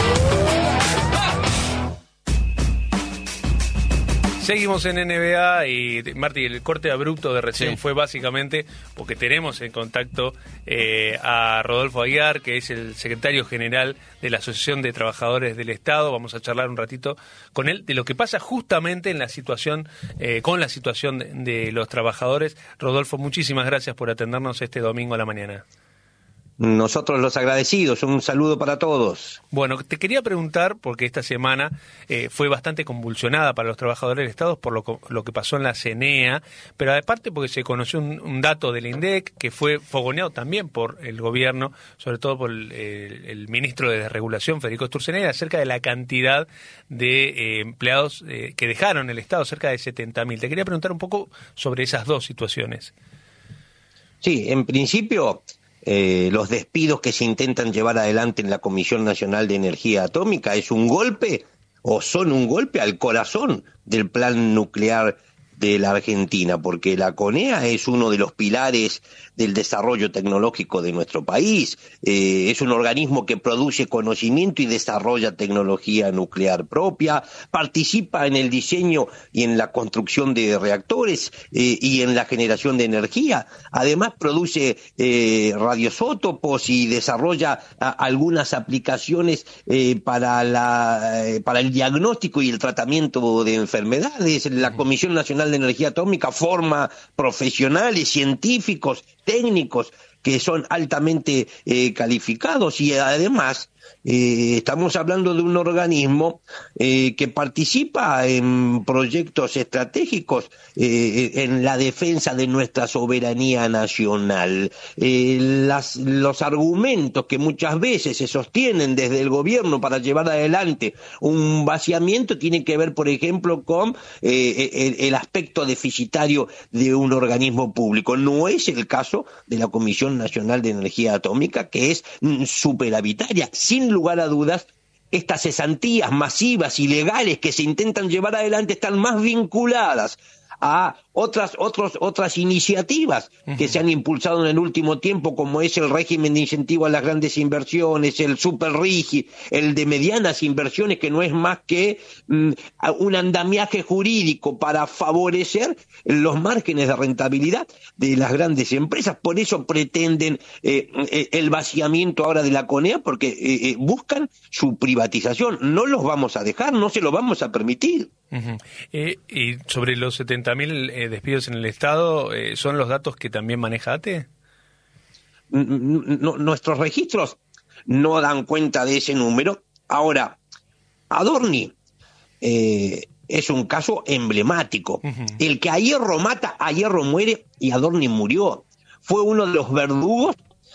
Seguimos en N B A y, Marti, el corte abrupto de recién sí. fue básicamente porque tenemos en contacto eh, a Rodolfo Aguiar, que es el secretario general de la Asociación de Trabajadores del Estado. Vamos a charlar un ratito con él de lo que pasa justamente en la situación, eh, con la situación de, de los trabajadores. Rodolfo, muchísimas gracias por atendernos este domingo a la mañana. Nosotros los agradecidos, un saludo para todos. Bueno, te quería preguntar, porque esta semana eh, fue bastante convulsionada para los trabajadores del Estado por lo, lo que pasó en la C N E A, pero aparte porque se conoció un, un dato del INDEC que fue fogoneado también por el gobierno, sobre todo por el, el, el ministro de Desregulación, Federico Sturzenegger, acerca de la cantidad de eh, empleados eh, que dejaron el Estado, cerca de setenta mil. Te quería preguntar un poco sobre esas dos situaciones. Sí, en principio... Eh, los despidos que se intentan llevar adelante en la Comisión Nacional de Energía Atómica es un golpe o son un golpe al corazón del plan nuclear de la Argentina, porque la CONEA es uno de los pilares del desarrollo tecnológico de nuestro país, eh, es un organismo que produce conocimiento y desarrolla tecnología nuclear propia, participa en el diseño y en la construcción de reactores eh, y en la generación de energía, además produce eh, radioisótopos y desarrolla a, algunas aplicaciones eh, para, la, eh, para el diagnóstico y el tratamiento de enfermedades. La Comisión Nacional de Energía Atómica forma profesionales, científicos, técnicos que son altamente eh, calificados y además eh, estamos hablando de un organismo eh, que participa en proyectos estratégicos eh, en la defensa de nuestra soberanía nacional. Eh, las, los argumentos que muchas veces se sostienen desde el gobierno para llevar adelante un vaciamiento tienen que ver, por ejemplo, con eh, el, el aspecto deficitario de un organismo público. No es el caso de la Comisión Nacional de Energía Atómica, que es superavitaria. Sin lugar a dudas, estas cesantías masivas, ilegales que se intentan llevar adelante están más vinculadas a otras otros, otras iniciativas que se han impulsado en el último tiempo, como es el régimen de incentivo a las grandes inversiones, el super RIGI, el de medianas inversiones, que no es más que mm, un andamiaje jurídico para favorecer los márgenes de rentabilidad de las grandes empresas. Por eso pretenden eh, el vaciamiento ahora de la CONEA, porque eh, eh, buscan su privatización. No los vamos a dejar, no se lo vamos a permitir. Uh-huh. Eh, y sobre los setenta mil eh, despidos en el Estado, eh, ¿son los datos que también maneja ATE? No, nuestros registros no dan cuenta de ese número. Ahora, Adorni eh, es un caso emblemático. Uh-huh. El que a hierro mata, a hierro muere, y Adorni murió. Fue uno de los verdugos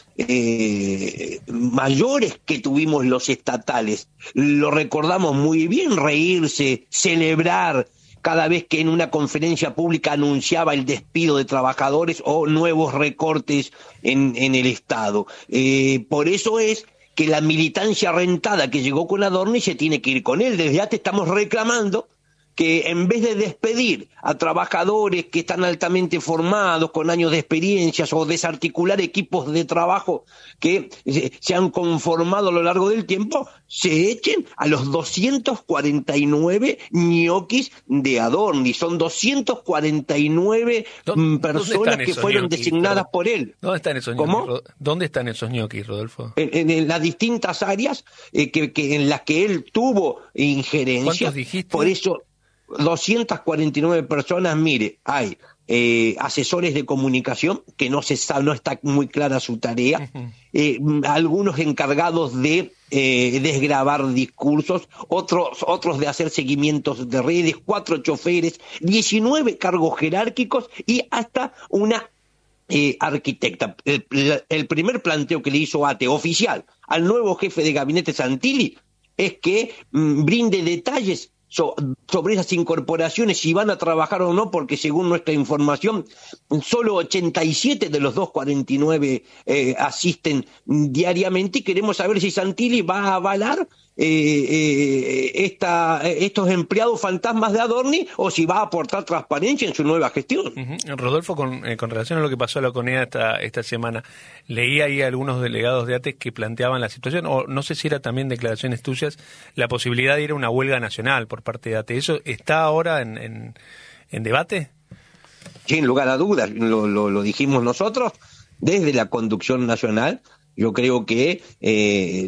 Eh, mayores que tuvimos los estatales. Lo recordamos muy bien, reírse, celebrar cada vez que en una conferencia pública anunciaba el despido de trabajadores o nuevos recortes en, en el Estado. Eh, por eso es que la militancia rentada que llegó con Adorni se tiene que ir con él. Desde ya te estamos reclamando que en vez de despedir a trabajadores que están altamente formados, con años de experiencias, o desarticular equipos de trabajo que se han conformado a lo largo del tiempo, se echen a los doscientos cuarenta y nueve ñoquis de Adorni. Son doscientos cuarenta y nueve personas que fueron ñoquis, designadas pero, por él. ¿Dónde están esos ¿Cómo? ñoquis? ¿Dónde están esos ñoquis, Rodolfo? En, en, en las distintas áreas eh, que, que en las que él tuvo injerencia. ¿Cuántos dijiste? Por eso doscientas cuarenta y nueve personas. Mire, hay eh, asesores de comunicación que no se sabe, no está muy clara su tarea, uh-huh. eh, algunos encargados de eh, desgravar discursos, otros otros de hacer seguimientos de redes, cuatro choferes, diecinueve cargos jerárquicos y hasta una eh, arquitecta. El, el primer planteo que le hizo ATE oficial al nuevo jefe de gabinete Santilli es que mm, brinde detalles sobre esas incorporaciones, si van a trabajar o no, porque según nuestra información, solo ochenta y siete de los doscientos cuarenta y nueve eh, asisten diariamente, y queremos saber si Santilli va a avalar eh, eh, esta, estos empleados fantasmas de Adorni, o si va a aportar transparencia en su nueva gestión. Uh-huh. Rodolfo, con, eh, con relación a lo que pasó a la CONEA esta, esta semana, leí ahí a algunos delegados de ATE que planteaban la situación, o no sé si era también declaraciones tuyas, la posibilidad de ir a una huelga nacional por parte de ATE. ¿Eso está ahora en, en, en debate? Sin lugar a dudas, lo, lo, lo dijimos nosotros desde la conducción nacional. Yo creo que eh,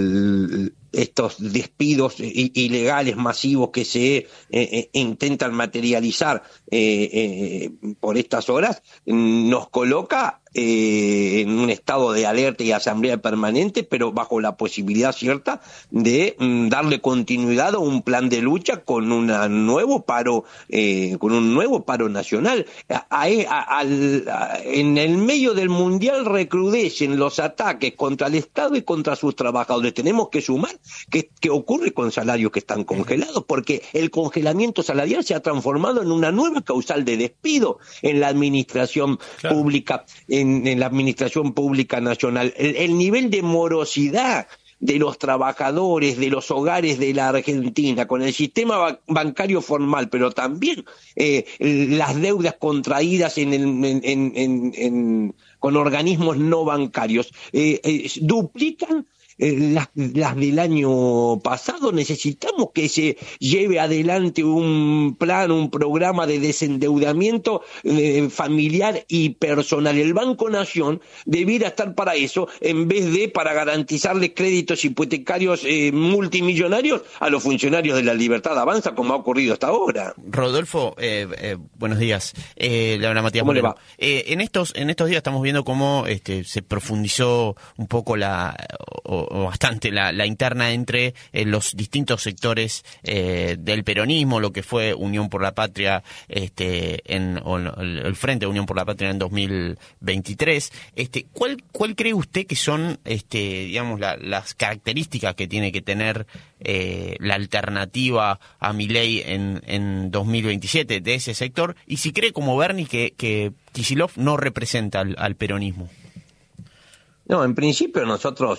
el, estos despidos ilegales masivos que se eh, eh, intentan materializar eh, eh, por estas horas nos coloca eh, en un estado de alerta y asamblea permanente, pero bajo la posibilidad cierta de mm, darle continuidad a un plan de lucha con un nuevo paro, eh, con un nuevo paro nacional. A, a, a, a, en el medio del mundial recrudecen los ataques contra el Estado y contra sus trabajadores. Tenemos que sumar que, que ocurre con salarios que están congelados, porque el congelamiento salarial se ha transformado en una nueva causal de despido en la administración claro. pública. En, en la administración pública nacional. El, el nivel de morosidad de los trabajadores, de los hogares de la Argentina, con el sistema ba- bancario formal, pero también eh, las deudas contraídas en el, en, en, en, en, con organismos no bancarios, eh, eh, duplican Las, las del año pasado. Necesitamos que se lleve adelante un plan, un programa de desendeudamiento eh, familiar y personal. El Banco Nación debiera estar para eso, en vez de para garantizarles créditos hipotecarios eh, multimillonarios a los funcionarios de la Libertad Avanza, como ha ocurrido hasta ahora. Rodolfo, eh, eh, buenos días. Eh, le habla Matías ¿Cómo Moreno. le va? Eh, en estos en estos días estamos viendo cómo este, se profundizó un poco la o, o bastante la, la interna entre eh, los distintos sectores eh, del peronismo, lo que fue Unión por la Patria, este, en o, el, el Frente de Unión por la Patria en dos mil veintitrés. Este, ¿cuál cuál cree usted que son, este, digamos, la, las características que tiene que tener eh, la alternativa a Milei en en dos mil veintisiete de ese sector, y si cree como Bernie que que Kicillof no representa al, al peronismo? No, en principio nosotros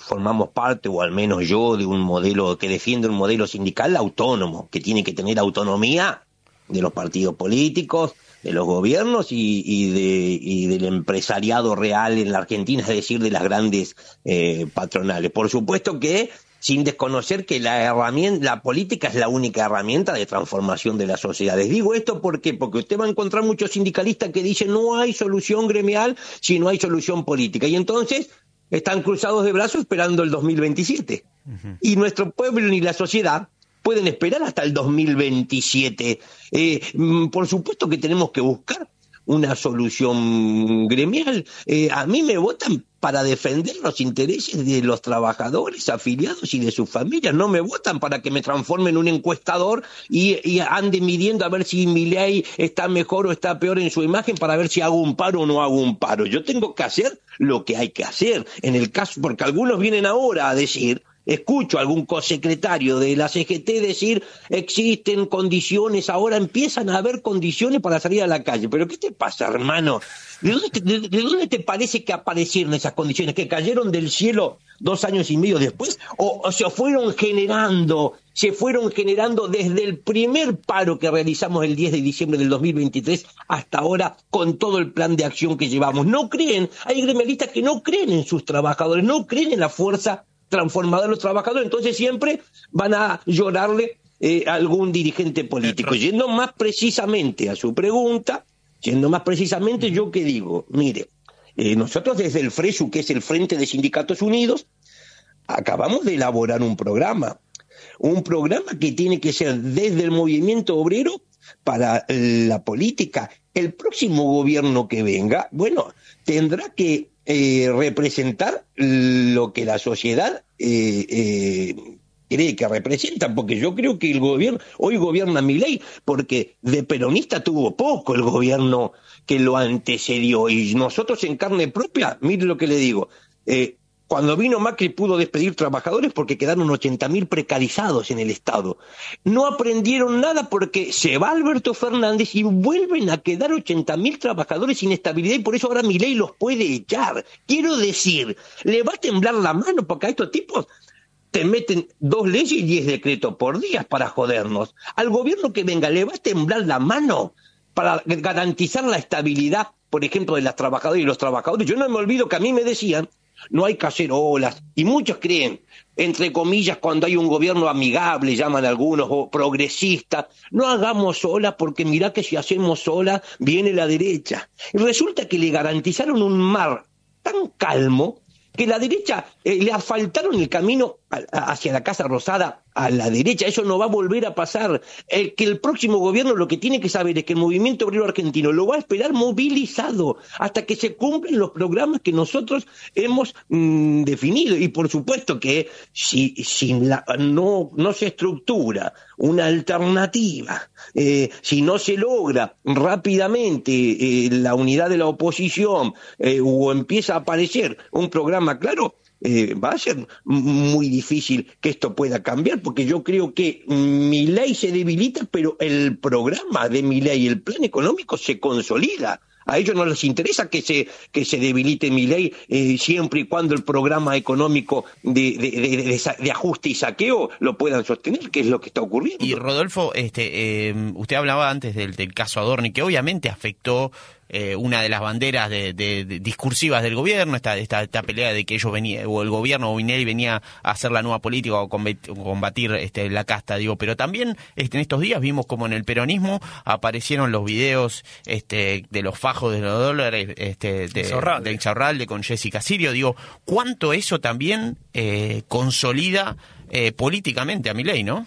formamos parte, o al menos yo, de un modelo que defiende un modelo sindical autónomo, que tiene que tener autonomía de los partidos políticos, de los gobiernos y, y, de, y del empresariado real en la Argentina, es decir, de las grandes eh, patronales. Por supuesto que sin desconocer que la herramienta, la política es la única herramienta de transformación de las sociedades. Digo esto ¿por qué? Porque usted va a encontrar muchos sindicalistas que dicen no hay solución gremial si no hay solución política. Y entonces están cruzados de brazos esperando el dos mil veintisiete. Uh-huh. Y nuestro pueblo ni la sociedad pueden esperar hasta el dos mil veintisiete. Eh, por supuesto que tenemos que buscar una solución gremial. Eh, a mí me votan para defender los intereses de los trabajadores afiliados y de sus familias. No me votan para que me transforme en un encuestador y, y ande midiendo a ver si mi ley está mejor o está peor en su imagen para ver si hago un paro o no hago un paro. Yo tengo que hacer lo que hay que hacer. En el caso, porque algunos vienen ahora a decir... Escucho a algún cosecretario de la C G T decir existen condiciones, ahora empiezan a haber condiciones para salir a la calle. ¿Pero qué te pasa, hermano? ¿De dónde te, de, de dónde te parece que aparecieron esas condiciones? ¿Que cayeron del cielo dos años y medio después? ¿O, o se fueron generando, se fueron generando desde el primer paro que realizamos el diez de diciembre del dos mil veintitrés hasta ahora con todo el plan de acción que llevamos? No creen, hay gremialistas que no creen en sus trabajadores, no creen en la fuerza transformador de los trabajadores, entonces siempre van a llorarle eh, a algún dirigente político. Yendo más precisamente a su pregunta, yendo más precisamente, yo que digo, mire, eh, nosotros desde el FRESU, que es el Frente de Sindicatos Unidos, acabamos de elaborar un programa, un programa que tiene que ser desde el movimiento obrero para la política. El próximo gobierno que venga, bueno, tendrá que Eh, representar lo que la sociedad eh, eh, cree que representan, porque yo creo que el gobierno, hoy gobierna Milei, porque de peronista tuvo poco el gobierno que lo antecedió, y nosotros en carne propia, mire lo que le digo, eh, cuando vino Macri pudo despedir trabajadores porque quedaron ochenta mil precarizados en el Estado. No aprendieron nada porque se va Alberto Fernández y vuelven a quedar ochenta mil trabajadores sin estabilidad y por eso ahora Milei los puede echar. Quiero decir, le va a temblar la mano porque a estos tipos te meten dos leyes y diez decretos por día para jodernos. Al gobierno que venga le va a temblar la mano para garantizar la estabilidad, por ejemplo, de las trabajadoras y los trabajadores. Yo no me olvido que a mí me decían no hay que hacer olas, y muchos creen, entre comillas, cuando hay un gobierno amigable, llaman algunos, o progresista, no hagamos olas porque mirá que si hacemos olas viene la derecha. Y resulta que le garantizaron un mar tan calmo que la derecha eh, le asfaltaron el camino a, a, hacia la Casa Rosada a la derecha. Eso no va a volver a pasar. El, que el próximo gobierno lo que tiene que saber es que el movimiento obrero argentino lo va a esperar movilizado hasta que se cumplen los programas que nosotros hemos mmm, definido. Y por supuesto que si, si la, no, no se estructura una alternativa, eh, si no se logra rápidamente eh, la unidad de la oposición eh, o empieza a aparecer un programa claro, Eh, va a ser muy difícil que esto pueda cambiar, porque yo creo que Milei se debilita, pero el programa de Milei, el plan económico, se consolida. A ellos no les interesa que se que se debilite Milei eh, siempre y cuando el programa económico de, de, de, de, de ajuste y saqueo lo puedan sostener, que es lo que está ocurriendo. Y Rodolfo, este, eh, usted hablaba antes del, del caso Adorni, que obviamente afectó eh, una de las banderas de, de, de discursivas del gobierno, esta, esta, esta pelea de que ellos venían, o el gobierno o Milei venía a hacer la nueva política o combatir este, la casta, digo, pero también este, en estos días vimos como en el peronismo aparecieron los videos este, de los fajos de los dólares este, de, de Insaurralde con Jessica Sirio, digo, ¿cuánto eso también eh, consolida eh, políticamente a Milei, no?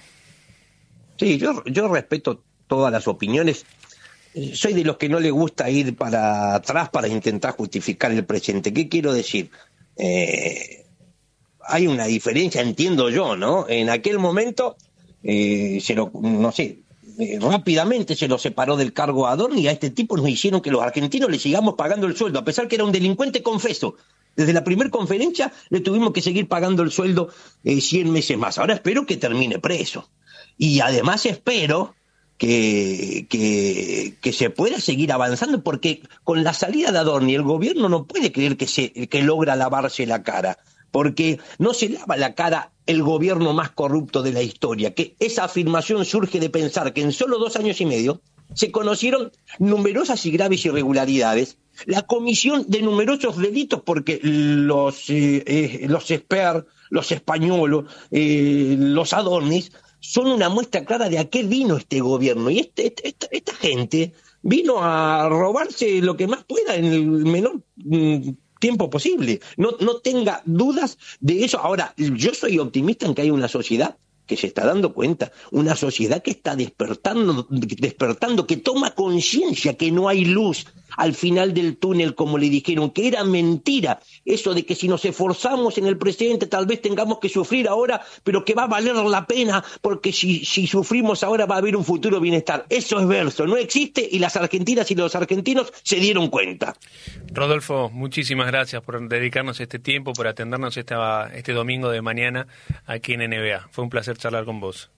Sí, yo, yo respeto todas las opiniones. Soy de los que no le gusta ir para atrás para intentar justificar el presente. ¿Qué quiero decir? Eh, hay una diferencia, entiendo yo, ¿no? En aquel momento, eh, se lo, no sé, eh, rápidamente se lo separó del cargo a Adorni y a este tipo nos hicieron que los argentinos le sigamos pagando el sueldo, a pesar que era un delincuente confeso. Desde la primera conferencia le tuvimos que seguir pagando el sueldo eh, cien meses más. Ahora espero que termine preso. Y además espero que, que, que se pueda seguir avanzando, porque con la salida de Adorni el gobierno no puede creer que, se, que logra lavarse la cara, porque no se lava la cara el gobierno más corrupto de la historia, que esa afirmación surge de pensar que en solo dos años y medio se conocieron numerosas y graves irregularidades, la comisión de numerosos delitos, porque los, eh, eh, los Esper, los Españolos, eh, los Adornis, son una muestra clara de a qué vino este gobierno. Y este, esta, esta gente vino a robarse lo que más pueda en el menor mm, tiempo posible. No, no tenga dudas de eso. Ahora, yo soy optimista en que hay una sociedad que se está dando cuenta, una sociedad que está despertando, despertando, que toma conciencia que no hay luz al final del túnel, como le dijeron, que era mentira eso de que si nos esforzamos en el presente tal vez tengamos que sufrir ahora, pero que va a valer la pena, porque si, si sufrimos ahora va a haber un futuro bienestar. Eso es verso, no existe, y las argentinas y los argentinos se dieron cuenta. Rodolfo, muchísimas gracias por dedicarnos este tiempo, por atendernos esta, este domingo de mañana aquí en N B A. Fue un placer charlar con vos.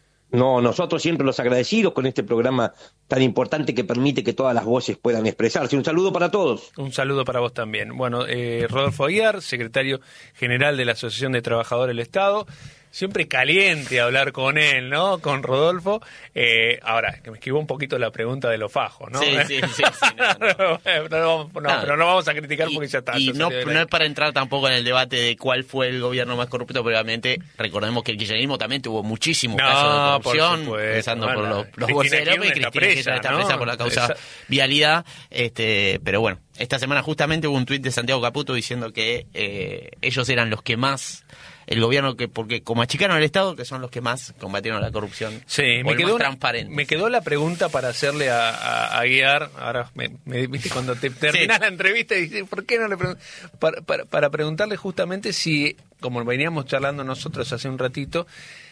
No, nosotros siempre los agradecidos con este programa tan importante que permite que todas las voces puedan expresarse. Un saludo para todos. Un saludo para vos también. Bueno, eh, Rodolfo Aguiar, secretario general de la Asociación de Trabajadores del Estado. Siempre caliente hablar con él, ¿no? Con Rodolfo. Eh, ahora, que me esquivó un poquito la pregunta de los fajos, ¿no? Sí, sí, sí. sí no, no. no, no, no, pero no vamos a criticar y, porque ya está. Y ya no, no es para entrar tampoco en el debate de cuál fue el gobierno más corrupto, pero obviamente recordemos que el kirchnerismo también tuvo muchísimos no, casos de corrupción, por empezando bueno, por los, los Cristina bolsos de López, Kirchner Cristina presa, Kirchner está ¿no? presa por la causa Esa... vialidad, este, pero bueno, esta semana justamente hubo un tuit de Santiago Caputo diciendo que eh, ellos eran los que más... el gobierno, que porque como achicaron el Estado, que son los que más combatieron la corrupción. Sí, me quedó, una, me quedó la pregunta para hacerle a, a, a Guiar, ahora me, me viste cuando te terminas sí. la entrevista y dices, ¿por qué no le preguntas? Para, para, para preguntarle justamente si, como veníamos charlando nosotros hace un ratito,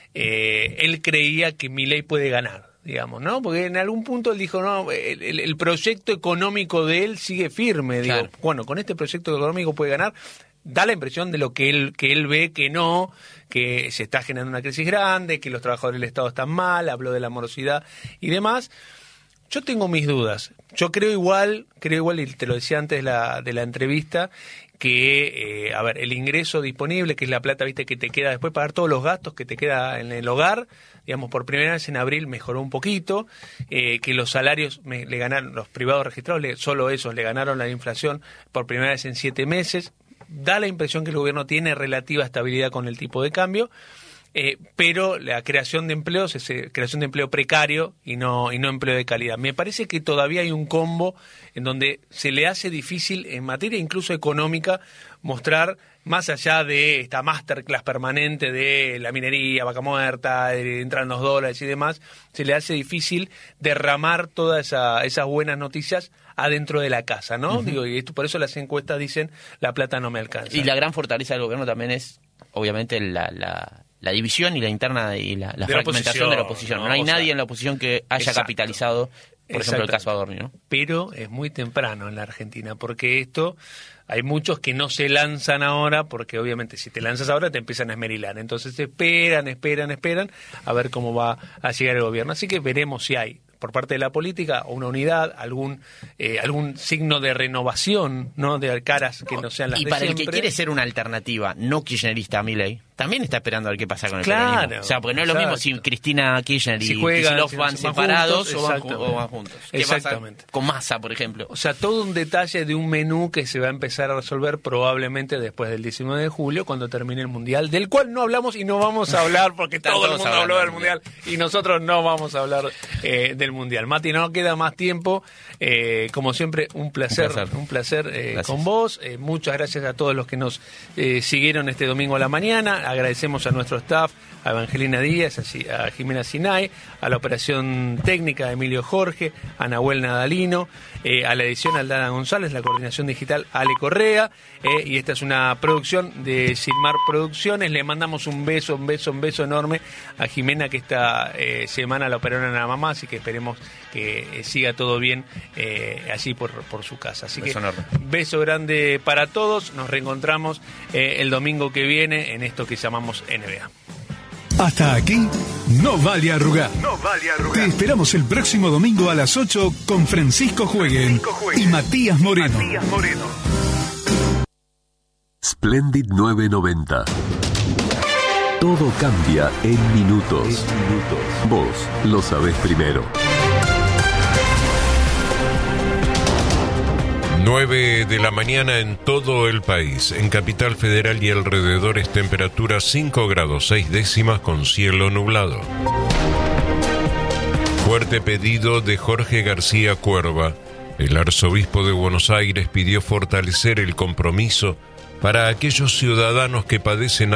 eh, él creía que Milei puede ganar, digamos, ¿no? Porque en algún punto él dijo, no, el, el, el proyecto económico de él sigue firme, digo, claro. Bueno, con este proyecto económico puede ganar. Da la impresión de lo que él que él ve que no, que se está generando una crisis grande, que los trabajadores del Estado están mal, habló de la morosidad y demás. Yo tengo mis dudas. Yo creo igual, creo igual, y te lo decía antes de la, de la entrevista, que, eh, a ver, el ingreso disponible, que es la plata, viste, que te queda después pagar todos los gastos que te queda en el hogar, digamos, por primera vez en abril mejoró un poquito, eh, que los salarios me, le ganaron, los privados registrados, le, solo esos le ganaron la inflación por primera vez en siete meses. Da la impresión que el gobierno tiene relativa estabilidad con el tipo de cambio, eh, pero la creación de empleos es eh, creación de empleo precario y no y no empleo de calidad. Me parece que todavía hay un combo en donde se le hace difícil, en materia incluso económica, mostrar, más allá de esta masterclass permanente de la minería, vaca muerta, de entrar en los dólares y demás, se le hace difícil derramar todas esa, esas buenas noticias adentro de la casa, ¿no? Uh-huh. Digo, y esto, por eso las encuestas dicen, la plata no me alcanza. Y la gran fortaleza del gobierno también es, obviamente, la, la, la división y la interna y la, la fragmentación de la oposición. No, no hay nadie sea, en la oposición que haya exacto. capitalizado, por ejemplo, el caso Adorni, ¿no? Pero es muy temprano en la Argentina, porque esto... Hay muchos que no se lanzan ahora, porque obviamente si te lanzas ahora te empiezan a esmerilar. Entonces esperan, esperan, esperan a ver cómo va a llegar el gobierno. Así que veremos si hay, por parte de la política, una unidad, algún eh, algún signo de renovación, ¿no? De caras que no sean las y de para siempre. El que quiere ser una alternativa no kirchnerista a Milei, también está esperando a ver qué pasa con el claro, peronismo. O sea, porque no es lo exacto. mismo si Cristina Kirchner y si juegan, Kicillof si van se separados juntos, o, van, o van juntos. ¿Qué exactamente. pasa con Massa, por ejemplo? O sea, todo un detalle de un menú que se va a empezar a resolver probablemente después del diecinueve de julio, cuando termine el Mundial, del cual no hablamos y no vamos a hablar porque todo el mundo habló del Mundial y nosotros no vamos a hablar eh, del Mundial. Mati, no queda más tiempo. Eh, como siempre, un placer, un placer, un placer eh, con vos. Eh, muchas gracias a todos los que nos eh, siguieron este domingo a la mañana. Agradecemos a nuestro staff, a Evangelina Díaz, a, a Jimena Sinay, a la operación técnica de Emilio Jorge, a Nahuel Nadalino, eh, a la edición Aldana González, la coordinación digital Ale Correa, eh, y esta es una producción de Silmar Producciones. Le mandamos un beso, un beso, un beso enorme a Jimena, que esta eh, semana la operaron a la mamá, así que esperemos que eh, siga todo bien eh, allí por, por su casa. Así beso que enorme. Beso grande para todos, nos reencontramos eh, el domingo que viene en esto que llamamos N B A. Hasta aquí, no vale arrugar. No vale arrugar. Te esperamos el próximo domingo a las ocho con Francisco Jueguen y Matías Moreno. Matías Moreno. Splendid novecientos noventa. Todo cambia en minutos. Vos lo sabés primero. nueve de la mañana en todo el país. En Capital Federal y alrededores, temperatura cinco grados seis décimas con cielo nublado. Fuerte pedido de Jorge García Cuerva. El arzobispo de Buenos Aires pidió fortalecer el compromiso para aquellos ciudadanos que padecen